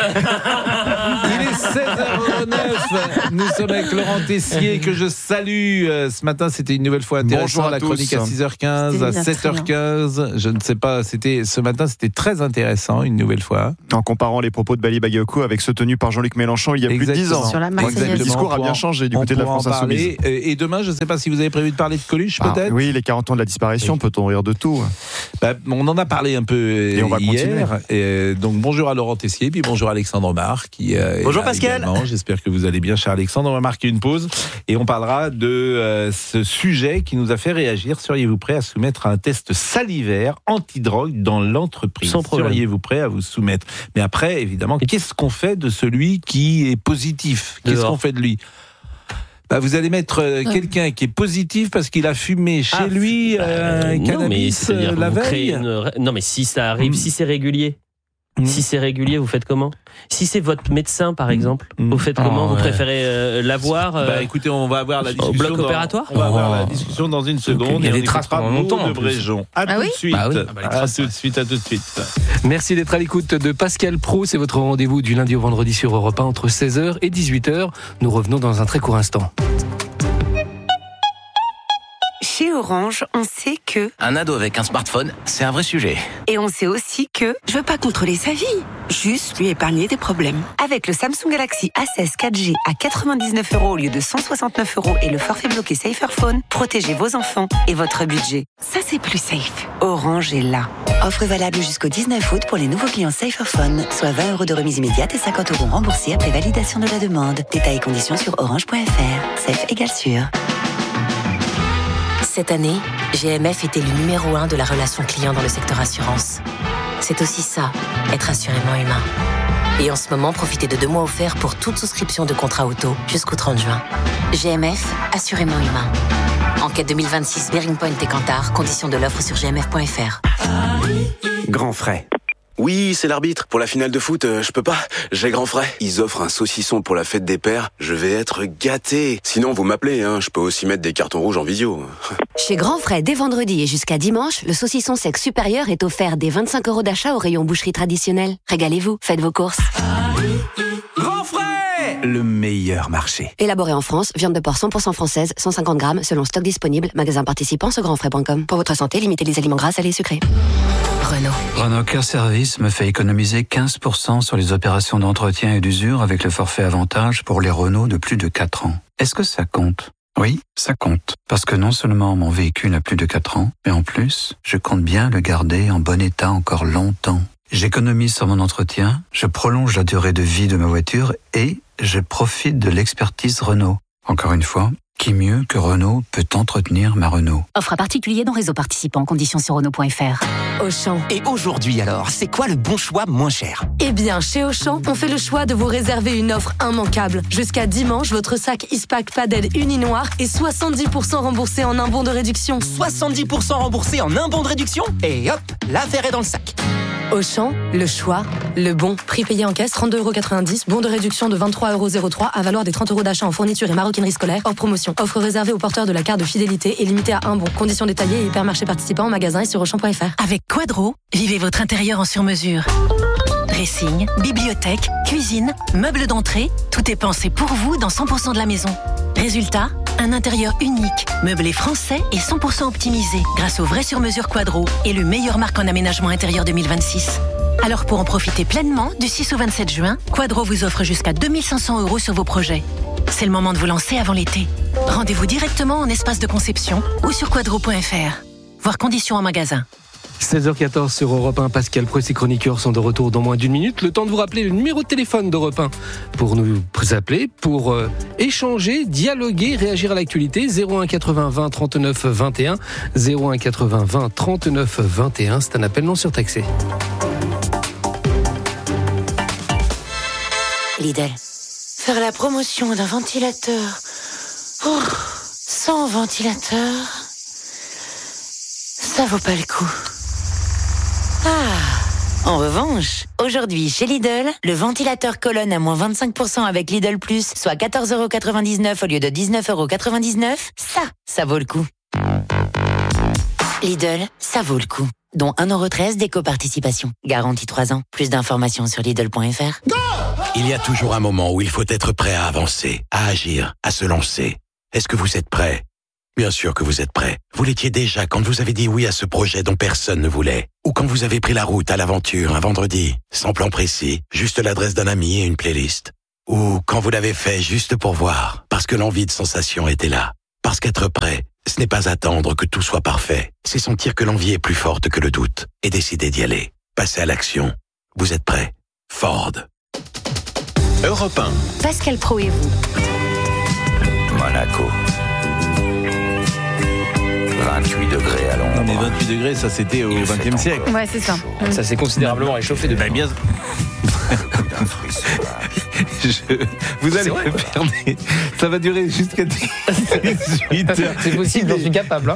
Il est 16h09. Nous sommes avec Laurent Tessier que je salue. Ce matin, c'était une nouvelle fois intéressant. Bonjour à la chronique tous. à 6h15, à 7h15. Je ne sais pas. Ce matin, c'était très intéressant une nouvelle fois. En comparant les propos de Bali Bagayoko avec ceux tenus par Jean-Luc Mélenchon il y a plus de 10 ans. Sur la Marseillaise. Le discours a bien changé du côté de la France Insoumise. Et demain, je ne sais pas si vous avez prévu de parler de Coluche, peut-être. Oui, les 40 ans de la disparition, peut-on rire de tout? On en a parlé un peu et on va hier. Donc bonjour à Laurent Tessier, puis bonjour à Alexandre Marc. Bonjour Pascal. J'espère que vous allez bien, cher Alexandre. On va marquer une pause et on parlera de ce sujet qui nous a fait réagir. Seriez-vous prêt à soumettre à un test salivaire antidrogue dans l'entreprise? Sans problème. Seriez-vous prêt à vous soumettre? Mais après, évidemment, qu'est-ce qu'on fait de celui qui est positif? Qu'est-ce qu'on fait de lui? Vous allez mettre quelqu'un qui est positif parce qu'il a fumé chez lui cannabis la veille. Non, mais si ça arrive, si c'est régulier. Si c'est régulier, vous faites comment? Si c'est votre médecin, par exemple, vous faites comment? Vous préférez l'avoir écoutez, on va avoir la discussion au bloc opératoire. On va avoir la discussion dans une seconde. Il y a des traces pendant longtemps. De Bréjon. À tout de suite. À tout de suite. Merci d'être à l'écoute de Pascal Pro. C'est votre rendez-vous du lundi au vendredi sur Europe 1 entre 16h et 18h. Nous revenons dans un très court instant. Chez Orange, on sait que... Un ado avec un smartphone, c'est un vrai sujet. Et on sait aussi que... Je veux pas contrôler sa vie, juste lui épargner des problèmes. Avec le Samsung Galaxy A16 4G à 99 € au lieu de 169 € et le forfait bloqué Saferphone, protégez vos enfants et votre budget. Ça, c'est plus safe. Orange est là. Offre valable jusqu'au 19 août pour les nouveaux clients Saferphone, soit 20 € de remise immédiate et 50 € remboursés après validation de la demande. Détails et conditions sur orange.fr. Safe égale sûr. Cette année, GMF était le numéro 1 de la relation client dans le secteur assurance. C'est aussi ça, être assurément humain. Et en ce moment, profitez de 2 mois offerts pour toute souscription de contrat auto jusqu'au 30 juin. GMF, assurément humain. Enquête 2026, Bearing Point et Kantar, conditions de l'offre sur gmf.fr. Grand frais. Oui, c'est l'arbitre. Pour la finale de foot, je peux pas. J'ai grand frais. Ils offrent un saucisson pour la fête des pères. Je vais être gâté. Sinon, vous m'appelez, hein. Je peux aussi mettre des cartons rouges en visio. Chez Grand Frais, dès vendredi et jusqu'à dimanche, le saucisson sec supérieur est offert dès 25 € d'achat au rayon boucherie traditionnelle. Régalez-vous, faites vos courses. Grand frais! Le meilleur marché. Élaboré en France, viande de porc 100% française, 150 grammes, selon stock disponible. Magasin participant sur grandfrais.com. Pour votre santé, limitez les aliments gras, salés et sucrés. Renault Care Service me fait économiser 15% sur les opérations d'entretien et d'usure avec le forfait avantage pour les Renault de plus de 4 ans. Est-ce que ça compte? Oui, ça compte. Parce que non seulement mon véhicule a plus de 4 ans, mais en plus, je compte bien le garder en bon état encore longtemps. J'économise sur mon entretien, je prolonge la durée de vie de ma voiture et je profite de l'expertise Renault. Encore une fois, qui mieux que Renault peut entretenir ma Renault? Offre à particulier dans réseau participant, conditions sur Renault.fr. Auchan. Et aujourd'hui alors, c'est quoi le bon choix moins cher? Eh bien, chez Auchan, on fait le choix de vous réserver une offre immanquable. Jusqu'à dimanche, votre sac Ispac Padel Uninoir est 70% remboursé en un bon de réduction. 70% remboursé en un bon de réduction? Et hop, l'affaire est dans le sac. Auchan, le choix, le bon. Prix payé en caisse, 32,90 €. Bon de réduction de 23,03 € à valoir des 30 € d'achat en fourniture et maroquinerie scolaire. Hors promotion. Offre réservée aux porteurs de la carte de fidélité et limitée à un bon. Conditions détaillées et hypermarchés participants en magasin et sur Auchan.fr. Avec Quadro, vivez votre intérieur en sur-mesure. Dressing, bibliothèque, cuisine, meubles d'entrée, tout est pensé pour vous dans 100% de la maison. Résultat, un intérieur unique, meublé français et 100% optimisé grâce au vrai sur-mesure Quadro, élu meilleure marque en aménagement intérieur 2026. Alors pour en profiter pleinement, du 6 au 27 juin, Quadro vous offre jusqu'à 2500 € sur vos projets. C'est le moment de vous lancer avant l'été. Rendez-vous directement en espace de conception ou sur quadro.fr. Voir conditions en magasin. 16h14 sur Europe 1, Pascal Pro et ses chroniqueurs sont de retour dans moins d'une minute. Le temps de vous rappeler le numéro de téléphone d'Europe 1 pour nous appeler, pour échanger, dialoguer, réagir à l'actualité. 01 80 20 39 21. 01 80 20 39 21. C'est un appel non surtaxé. Lidl. Faire la promotion d'un ventilateur sans ventilateur, ça vaut pas le coup. En revanche, aujourd'hui chez Lidl, le ventilateur colonne à moins 25% avec Lidl Plus, soit 14,99 € au lieu de 19,99 €, ça vaut le coup. Lidl, ça vaut le coup. Dont 1,13 € d'éco-participation. Garantie 3 ans. Plus d'informations sur Lidl.fr. Il y a toujours un moment où il faut être prêt à avancer, à agir, à se lancer. Est-ce que vous êtes prêt ? Bien sûr que vous êtes prêt. Vous l'étiez déjà quand vous avez dit oui à ce projet dont personne ne voulait. Ou quand vous avez pris la route à l'aventure un vendredi, sans plan précis, juste l'adresse d'un ami et une playlist. Ou quand vous l'avez fait juste pour voir, parce que l'envie de sensation était là. Parce qu'être prêt, ce n'est pas attendre que tout soit parfait. C'est sentir que l'envie est plus forte que le doute et décider d'y aller. Passer à l'action. Vous êtes prêt ? Ford. Europe 1. Pascal Pro et vous. Monaco. 28 degrés à l'ombre. Non mais 28 degrés, ça c'était au XXe siècle. Ouais, c'est ça. Ça s'est considérablement réchauffé depuis. Bien. Vous allez me faire ça va durer jusqu'à 18 heures. C'est possible, j'en suis capable. Hein.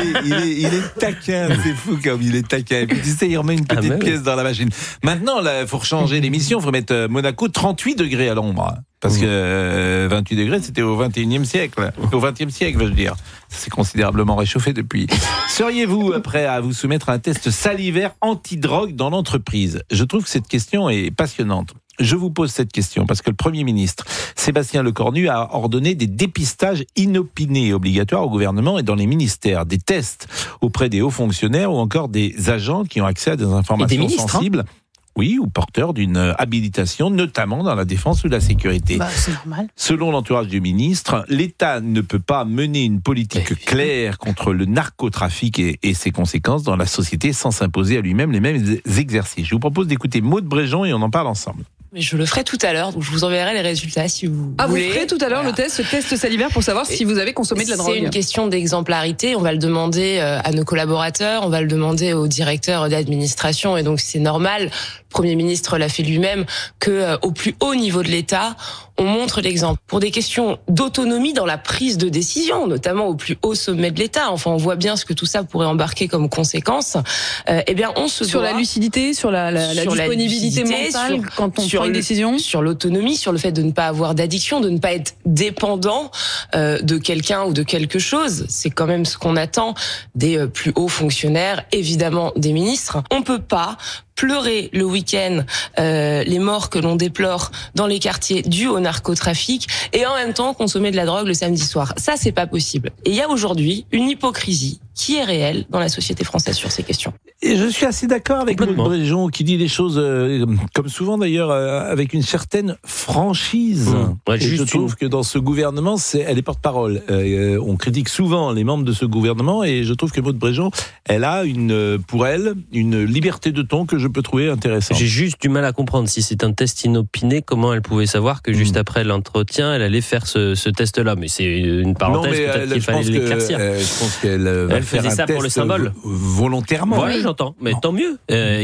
Il est taquin, c'est fou comme il est taquin. Et puis tu sais, il remet une petite pièce dans la machine. Maintenant, il faut changer l'émission, il faut mettre Monaco 38 degrés à l'ombre. Parce que 28 degrés, c'était au 21e siècle. Au 20e siècle, je veux dire. Ça s'est considérablement réchauffé depuis. Seriez-vous prêt à vous soumettre à un test salivaire anti-drogue dans l'entreprise ? Je trouve que cette question est passionnante. Je vous pose cette question parce que le Premier ministre, Sébastien Lecornu, a ordonné des dépistages inopinés et obligatoires au gouvernement et dans les ministères, des tests auprès des hauts fonctionnaires ou encore des agents qui ont accès à des informations sensibles. Oui, ou porteurs d'une habilitation, notamment dans la défense ou la sécurité. C'est normal. Selon l'entourage du ministre, l'État ne peut pas mener une politique claire contre le narcotrafic et ses conséquences dans la société sans s'imposer à lui-même les mêmes exercices. Je vous propose d'écouter Maud Bréjean et on en parle ensemble. Mais je le ferai tout à l'heure, donc je vous enverrai les résultats si vous voulez. Vous ferez tout à l'heure le test salivaire pour savoir si vous avez consommé de la drogue. C'est une question d'exemplarité, on va le demander à nos collaborateurs, on va le demander au directeur d'administration, et donc c'est normal, le Premier ministre l'a fait lui-même, que au plus haut niveau de l'État, on montre l'exemple. Pour des questions d'autonomie dans la prise de décision, notamment au plus haut sommet de l'État, enfin on voit bien ce que tout ça pourrait embarquer comme conséquence, eh bien on se sur doit... la lucidité, sur la disponibilité mentale quand on prend une décision, sur l'autonomie, sur le fait de ne pas avoir d'addiction, de ne pas être dépendant de quelqu'un ou de quelque chose. C'est quand même ce qu'on attend des plus hauts fonctionnaires, évidemment des ministres. On peut pas pleurer le week-end les morts que l'on déplore dans les quartiers dus au narcotrafic et en même temps consommer de la drogue le samedi soir. Ça, c'est pas possible. Et il y a aujourd'hui une hypocrisie qui est réelle dans la société française sur ces questions. Et je suis assez d'accord avec Maud Bréjean qui dit les choses, comme souvent d'ailleurs, avec une certaine franchise. Ouais, et je trouve que dans ce gouvernement, elle est porte-parole. On critique souvent les membres de ce gouvernement et je trouve que Maud Bréjean, elle a pour elle une liberté de ton que je peux trouver intéressante. J'ai juste du mal à comprendre si c'est un test inopiné, comment elle pouvait savoir que juste après l'entretien, elle allait faire ce test-là. Mais c'est une parenthèse, peut-être qu'il fallait l'éclaircir. Je pense qu'elle va faire faisait un ça test pour le symbole. Volontairement. Ouais, j'entends. Mais tant mieux.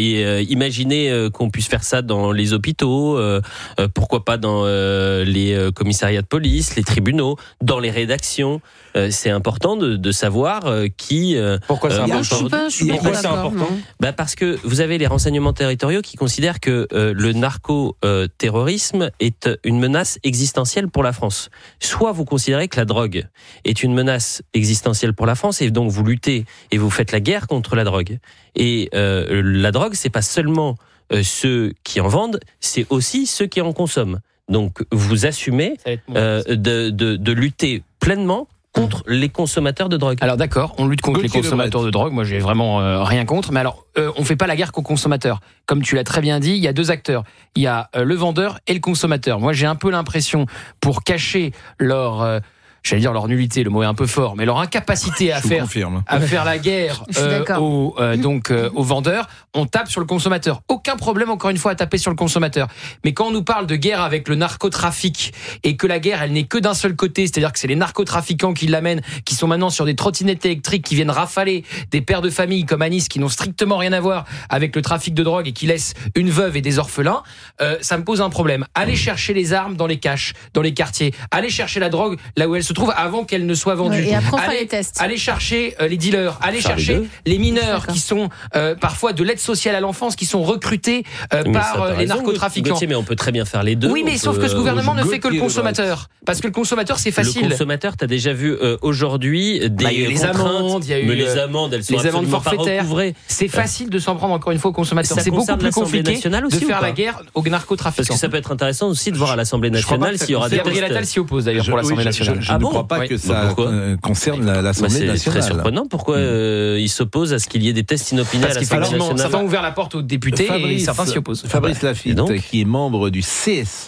Imaginez qu'on puisse faire ça dans les hôpitaux, pourquoi pas dans les commissariats de police, les tribunaux, dans les rédactions. c'est important de savoir qui. Pourquoi c'est important? Pourquoi c'est important? Parce que vous avez les renseignements territoriaux qui considèrent que le narco-terrorisme est une menace existentielle pour la France. Soit vous considérez que la drogue est une menace existentielle pour la France et donc vous luttez et vous faites la guerre contre la drogue. Et la drogue, c'est pas seulement ceux qui en vendent, c'est aussi ceux qui en consomment. Donc vous assumez de lutter pleinement contre les consommateurs de drogue. Alors d'accord, on lutte contre les consommateurs de drogue, moi j'ai vraiment rien contre, mais alors on fait pas la guerre qu'aux consommateurs. Comme tu l'as très bien dit, il y a deux acteurs, il y a le vendeur et le consommateur. Moi j'ai un peu l'impression, pour cacher leur... j'allais dire leur nullité, le mot est un peu fort, mais leur incapacité à faire la guerre aux vendeurs, on tape sur le consommateur. Aucun problème, encore une fois, à taper sur le consommateur. Mais quand on nous parle de guerre avec le narcotrafic et que la guerre, elle n'est que d'un seul côté, c'est-à-dire que c'est les narcotrafiquants qui l'amènent, qui sont maintenant sur des trottinettes électriques, qui viennent rafaler des pères de famille comme à Nice, qui n'ont strictement rien à voir avec le trafic de drogue et qui laissent une veuve et des orphelins, ça me pose un problème. Allez chercher les armes dans les caches, dans les quartiers. Allez chercher la drogue là où elle se trouve avant qu'elle ne soit vendue. Et après, on fera les tests. Allez chercher les dealers, allez chercher les mineurs qui sont parfois de l'aide sociale à l'enfance, qui sont recrutés par les narcotrafiquants. Gauthier, mais on peut très bien faire les deux. Oui, mais sauf que ce gouvernement ne fait que le consommateur. Parce que le consommateur, c'est facile. Le consommateur, t'as déjà vu aujourd'hui les amendes, il y a eu les amendes, elles sont les amendes forfaitaires. C'est facile de s'en prendre encore une fois au consommateur. C'est beaucoup plus compliqué de faire la guerre aux narcotrafiquants. Parce que ça peut être intéressant aussi de voir à l'Assemblée nationale s'il y aura des tests. Gabriel Attal s'y oppose d'ailleurs pour l'Assemblée nationale. Je ne crois pas que ça concerne l'Assemblée nationale. C'est très surprenant. Pourquoi il s'oppose à ce qu'il y ait des tests inopinés à l'Assemblée nationale? Certains ont ouvert la porte aux députés et certains s'y opposent. Fabrice Lafitte, qui est membre du CSE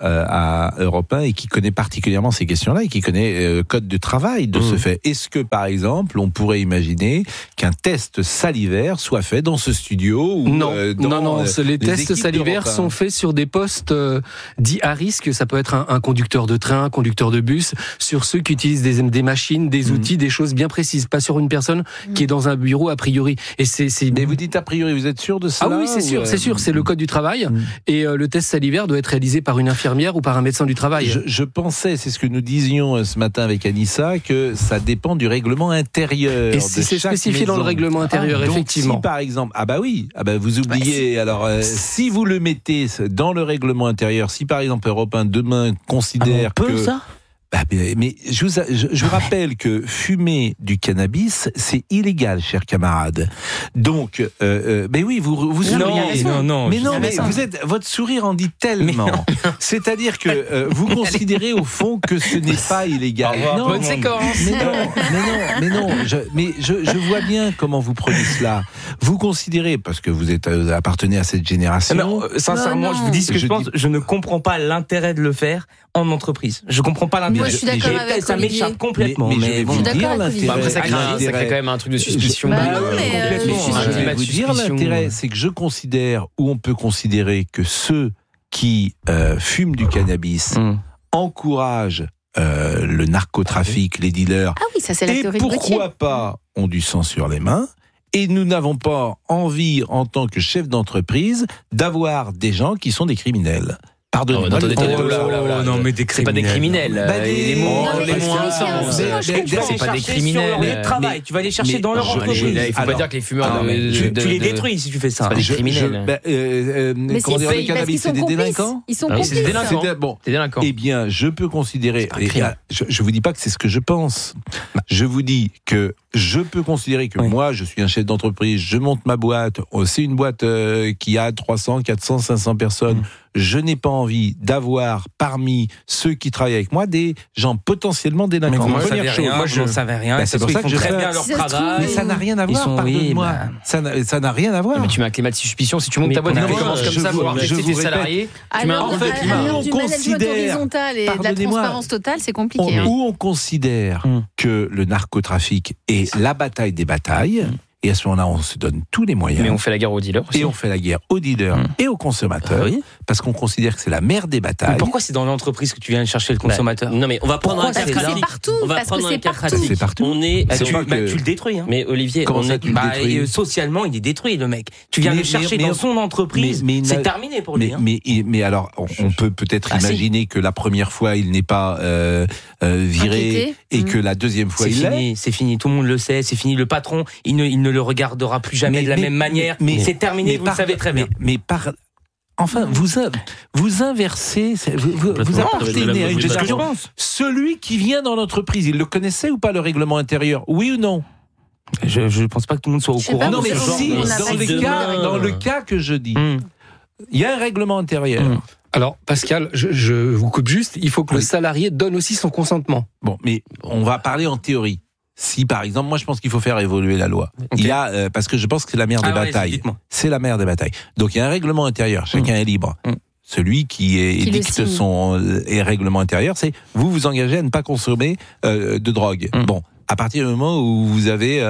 à Europe 1 et qui connaît particulièrement ces questions-là et qui connaît le code de travail de ce fait. Est-ce que, par exemple, on pourrait imaginer qu'un test salivaire soit fait dans ce studio ou Non, les tests salivaires sont faits sur des postes dits à risque. Ça peut être un conducteur de train, un conducteur de bus, sur ceux qui utilisent des machines, des outils, des choses bien précises, pas sur une personne qui est dans un bureau a priori. Et Mais vous dites a priori, vous êtes sûr de ça? Ah oui, c'est sûr, c'est le code du travail. Et le test salivaire doit être réalisé par une infirmière ou par un médecin du travail. Je pensais, c'est ce que nous disions ce matin avec Anissa, que ça dépend du règlement intérieur. Et si c'est spécifié dans le règlement intérieur, effectivement. Si par exemple, vous oubliez, si vous le mettez dans le règlement intérieur, si par exemple Europe 1 demain considère que... ça mais je vous rappelle que fumer du cannabis, c'est illégal, chers camarades. Donc, mais oui, vous souriez. Non. Mais votre sourire en dit tellement. C'est-à-dire que vous considérez au fond que ce n'est pas illégal. Bonne séquence. Mais non. Je vois bien comment vous prenez cela. Vous considérez, parce que vous appartenez à cette génération. Sincèrement, je vous dis ce que je pense. Je ne comprends pas l'intérêt de le faire en entreprise. Je comprends pas l'intérêt. Moi, je suis d'accord avec ça Olivier. m'échappe complètement. Mais je vais vous dire l'intérêt. Après, ça crée quand même un truc de suspicion. Je vais vous dire l'intérêt, c'est que je considère, ou on peut considérer que ceux qui fument du cannabis encouragent le narcotrafic, les dealers. Ah oui, ça c'est la théorie de Gauthier. Et pourquoi pas ont du sang sur les mains. Et nous n'avons pas envie, en tant que chef d'entreprise, d'avoir des gens qui sont des criminels. Pardonnez-moi. Non, mais c'est pas des criminels. Les mots c'est pas des criminels. Tu vas les chercher dans leur entreprise. Il faut pas dire que les fumeurs tu les détruis si tu fais ça. C'est pas des criminels. Comment dire, les cannabis, c'est des délinquants? Ils sont complices. C'est des délinquants. Eh bien, je peux considérer, je vous dis pas que c'est ce que je pense. Je vous dis que je peux considérer que moi, je suis un chef d'entreprise, je monte ma boîte, c'est une boîte qui a 300, 400, 500 personnes. Je n'ai pas envie d'avoir parmi ceux qui travaillent avec moi des gens potentiellement délinquants. Moi, je ne savais rien. C'est pour ça que je fais très bien leur travail. Mais ça n'a rien à voir, pardonne-moi. Ça n'a rien à voir. Mais tu mets un climat de suspicion. Si tu montes ta boîte et que tu commences comme ça, vouloir tester tes salariés, tu mets un mauvais climat. Alors, du management horizontal et de la transparence totale, c'est compliqué. Où on considère que le narcotrafic est la bataille des batailles, Et à ce moment-là, on se donne tous les moyens. Mais on fait la guerre aux dealers aussi. Et on fait la guerre aux dealers et aux consommateurs. Parce qu'on considère que c'est la mère des batailles. Mais pourquoi c'est dans l'entreprise que tu viens chercher le consommateur? Non, mais on va prendre un cas pratique. C'est partout. On va prendre un cas pratique. C'est partout. Tu le détruis. Hein. Mais Olivier, comment ça, tu le détruis? Socialement, il est détruit, le mec. Tu viens le chercher dans son entreprise. C'est terminé pour lui. Mais alors, on peut peut-être imaginer que la première fois, il n'est pas viré et que la deuxième fois, c'est fini. Tout le monde le sait. C'est fini. Le patron, il ne le regardera plus jamais de la même manière. C'est terminé, vous le savez très bien. Enfin, vous inversez, vous appartenez à une génération. Celui qui vient dans l'entreprise, il le connaissait ou pas, le règlement intérieur? Oui ou non? Je ne pense pas que tout le monde soit au courant. Non, mais si, dans le cas que je dis, il y a un règlement intérieur. Alors, Pascal, je vous coupe juste, il faut que le salarié donne aussi son consentement. Bon, mais on va parler en théorie. Si, par exemple, moi je pense qu'il faut faire évoluer la loi. Il y a, parce que je pense que c'est la mère des batailles. C'est la mère des batailles. Donc il y a un règlement intérieur, chacun est libre. Celui qui édicte son règlement intérieur, c'est vous engagez à ne pas consommer de drogue. Bon. À partir du moment où vous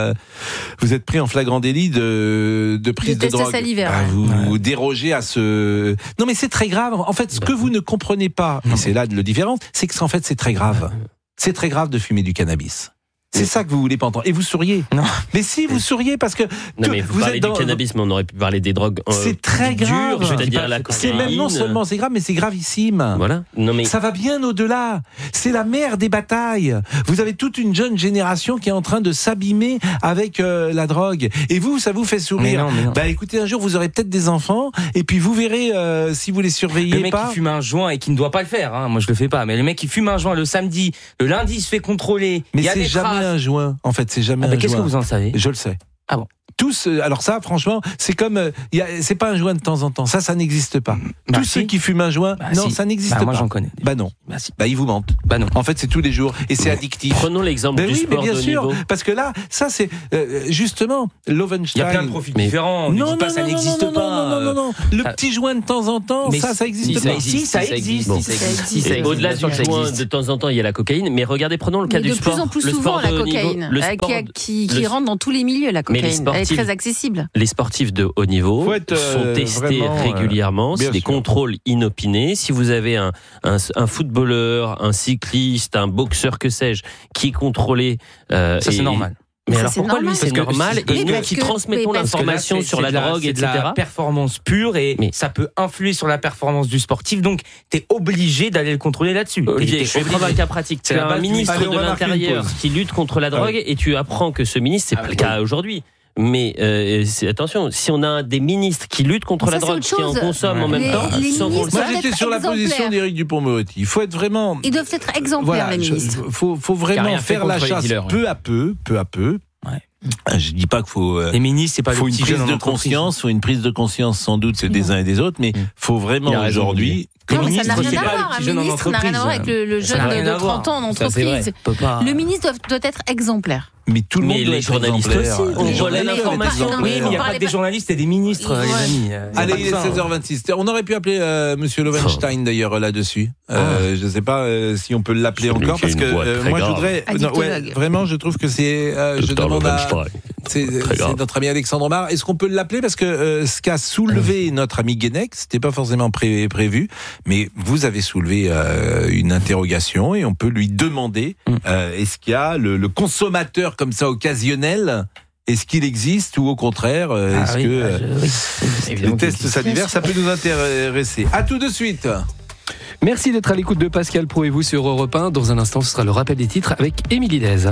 êtes pris en flagrant délit de prise de drogue, vous dérogez à ce. Non, mais c'est très grave. En fait, ce que vous ne comprenez pas, et c'est là le différence, c'est que en fait c'est très grave. C'est très grave de fumer du cannabis. C'est ça que vous voulez pas entendre. Et vous souriez. Non. Mais si, vous souriez parce que. Non, mais vous parlez du cannabis, mais on aurait pu parler des drogues. C'est très grave. Dures, c'est-à-dire la cocaïne. C'est même non seulement c'est grave, mais c'est gravissime. Voilà. Non, mais. Ça va bien au-delà. C'est la mère des batailles. Vous avez toute une jeune génération qui est en train de s'abîmer avec la drogue. Et vous, ça vous fait sourire. Mais non. Bah écoutez, un jour, vous aurez peut-être des enfants, et puis vous verrez si vous les surveillez pas. Le mec qui fume un joint et qui ne doit pas le faire, hein. Moi je le fais pas, mais le mec qui fume un joint le samedi, le lundi il se fait contrôler. Mais c'est jamais un joint. En fait, c'est jamais un joint. Qu'est-ce que vous en savez? Je le sais. Ah bon? Tous, alors ça, franchement, c'est comme, c'est pas un joint de temps en temps. Ça n'existe pas. Tous ceux qui fument un joint, non, ça n'existe pas. Moi, j'en connais. Bah non. Ils vous mentent. Bah non. En fait, c'est tous les jours et c'est addictif. Prenons l'exemple du sport de haut niveau. Parce que là, ça c'est justement Lovenstein. Il y a plein de profils différents. Non, pas ça n'existe pas. Non. Le petit joint de temps en temps, ça existe pas. Si, ça existe. Au-delà du joint, de temps en temps, il y a la cocaïne. Mais regardez, prenons le cas du sport. De plus en plus souvent, la cocaïne, qui rentre dans tous les milieux. La cocaïne, elle est très accessible. Les sportifs de haut niveau sont testés régulièrement, c'est des contrôles inopinés. Si vous avez un footballeur, un cycliste, un boxeur, que sais-je, qui est contrôlé... ça, c'est normal. Mais alors pourquoi lui c'est normal et nous qui transmettons l'information sur la drogue, etc. C'est de la performance pure et ça peut influer sur la performance du sportif, donc t'es obligé d'aller le contrôler là-dessus. Olivier, je vais prendre un cas pratique. Tu as un ministre de l'Intérieur qui lutte contre la drogue et tu apprends que ce ministre, c'est pas le cas aujourd'hui. Mais attention, si on a des ministres qui luttent contre la drogue, qui en consomment en même temps, moi j'étais sur la position d'Éric Dupond-Moretti. Il faut être vraiment. Ils doivent être exemplaires, les ministres. Faut vraiment faire la chasse peu à peu. Je dis pas qu'il faut. Les ministres, c'est pas faut une prise de conscience. Faut une prise de conscience sans doute, c'est des uns et des autres, mais faut vraiment aujourd'hui. Non, mais ça n'a rien à voir. Un ministre n'a rien à voir avec le jeune de 30 ans en entreprise. Le ministre doit être exemplaire. Mais tout le monde doit être exemplaire. On relaie l'information. Oui, mais il n'y a pas que des journalistes et des ministres, les amis. Allez, il est 16h26. On aurait pu appeler Monsieur Lovenstein d'ailleurs là-dessus. Je ne sais pas si on peut l'appeler encore parce que moi je voudrais. Vraiment, je trouve que c'est. Je demande à. C'est notre ami Alexandre Omar. Est-ce qu'on peut l'appeler parce que ce qu'a soulevé notre ami Guénec, c'était pas forcément prévu, mais vous avez soulevé une interrogation et on peut lui demander est-ce qu'il y a le consommateur comme ça occasionnel, est-ce qu'il existe ou au contraire est-ce que les tests salivaires ça peut nous intéresser. À tout de suite. Merci d'être à l'écoute de Pascal Pro et vous sur Europe 1. Dans un instant, ce sera le rappel des titres avec Émilie Dez.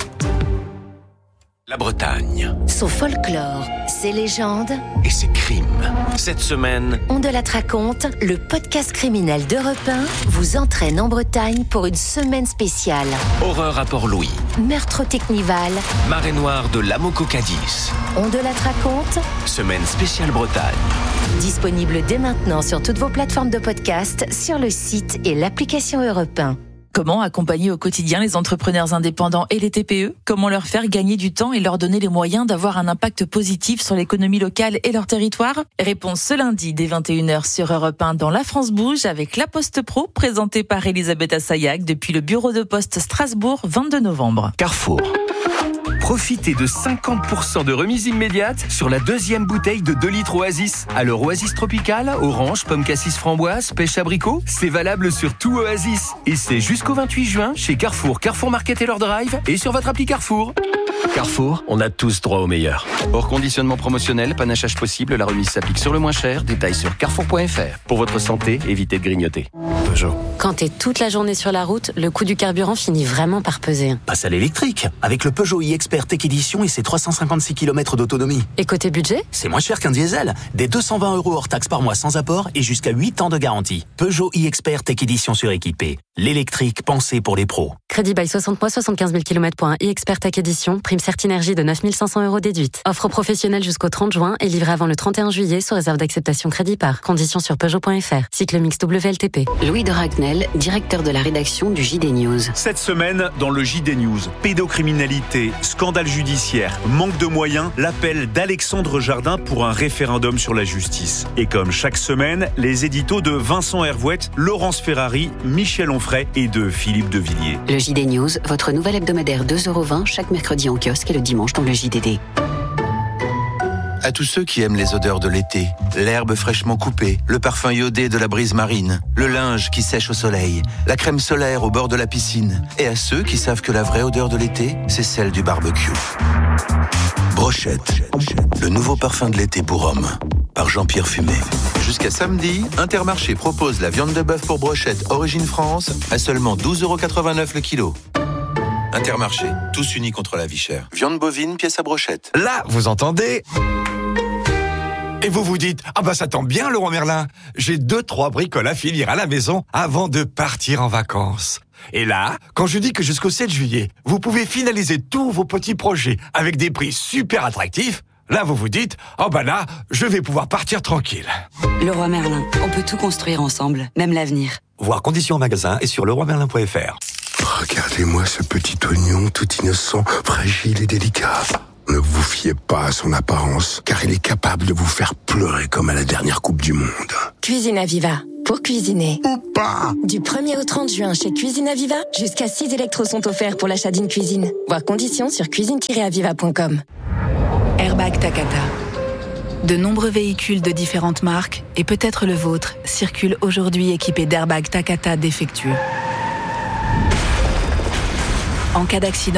La Bretagne. Son folklore, ses légendes et ses crimes. Cette semaine, On de la raconte, le podcast criminel d'Europe 1 vous entraîne en Bretagne pour une semaine spéciale. horreur à Port-Louis, Meurtre au Technival, marée noire de l'Amoco-Cadiz. On de la raconte, Semaine spéciale Bretagne. disponible dès maintenant sur toutes vos plateformes de podcast, sur le site et l'application Europe 1. Comment accompagner au quotidien les entrepreneurs indépendants et les TPE? Comment leur faire gagner du temps et leur donner les moyens d'avoir un impact positif sur l'économie locale et leur territoire? Réponse ce lundi dès 21h sur Europe 1 dans La France Bouge avec La Poste Pro, présentée par Elisabeth Assayag depuis le bureau de poste Strasbourg, 22 novembre. Carrefour. Profitez de 50% de remise immédiate sur la deuxième bouteille de 2 litres Oasis. Alors Oasis Tropical, orange, pomme cassis framboise, pêche abricot, c'est valable sur tout Oasis. Et c'est jusqu'au 28 juin chez Carrefour, Carrefour Market et leur Drive et sur votre appli Carrefour. Carrefour, on a tous droit au meilleur. Hors conditionnement promotionnel, panachage possible, la remise s'applique sur le moins cher. Détails sur carrefour.fr. Pour votre santé, évitez de grignoter. Peugeot. Quand t'es toute la journée sur la route, le coût du carburant finit vraiment par peser. Passe à l'électrique, avec le Peugeot e-Expert Tech Edition et ses 356 km d'autonomie. Et côté budget ? C'est moins cher qu'un diesel. Des 220 € hors taxe par mois sans apport et jusqu'à 8 ans de garantie. Peugeot e-Expert Tech Edition suréquipé. L'électrique pensé pour les pros. Crédit bail 60 mois, 75 000 km pour un e-Expert Tech Edition. Prime Certinergie de 9 500 € déduite. Offre professionnelle jusqu'au 30 juin et livrée avant le 31 juillet sous réserve d'acceptation crédit par. Conditions sur Peugeot.fr. Cycle mix WLTP. Louis de Ragnel, directeur de la rédaction du JD News. Cette semaine, dans le JD News, pédocriminalité, scandale judiciaire, manque de moyens, l'appel d'Alexandre Jardin pour un référendum sur la justice. Et comme chaque semaine, les éditos de Vincent Hervouette, Laurence Ferrari, Michel Onfray et de Philippe Devilliers. Le JD News, votre nouvel hebdomadaire 2,20 € chaque mercredi en kiosque et le dimanche dans le JDD. À tous ceux qui aiment les odeurs de l'été, l'herbe fraîchement coupée, le parfum iodé de la brise marine, le linge qui sèche au soleil, la crème solaire au bord de la piscine, et à ceux qui savent que la vraie odeur de l'été, c'est celle du barbecue. Brochette, le nouveau parfum de l'été pour hommes, par Jean-Pierre Fumé. Jusqu'à samedi, Intermarché propose la viande de bœuf pour brochette Origine France à seulement 12,89 € le kilo. Intermarché, tous unis contre la vie chère. Viande bovine, pièce à brochette. Là, vous entendez ? Et vous vous dites, ah bah ça tombe bien Laurent Merlin, j'ai 2-3 bricoles à finir à la maison avant de partir en vacances. Et là, quand je dis que jusqu'au 7 juillet, vous pouvez finaliser tous vos petits projets avec des prix super attractifs, là vous vous dites, oh bah là, je vais pouvoir partir tranquille. Leroy Merlin, on peut tout construire ensemble, même l'avenir. Voir conditions en magasin et sur leroymerlin.fr. Regardez-moi ce petit oignon tout innocent, fragile et délicat. Ne vous fiez pas à son apparence, car il est capable de vous faire pleurer comme à la dernière Coupe du Monde. Cuisine Aviva, pour cuisiner. Ou pas. Du 1er au 30 juin chez Cuisine Aviva, jusqu'à 6 électros sont offerts pour l'achat d'une cuisine. Voir conditions sur cuisine-aviva.com. Airbag Takata. De nombreux véhicules de différentes marques, et peut-être le vôtre, circulent aujourd'hui équipés d'airbags Takata défectueux. En cas d'accident,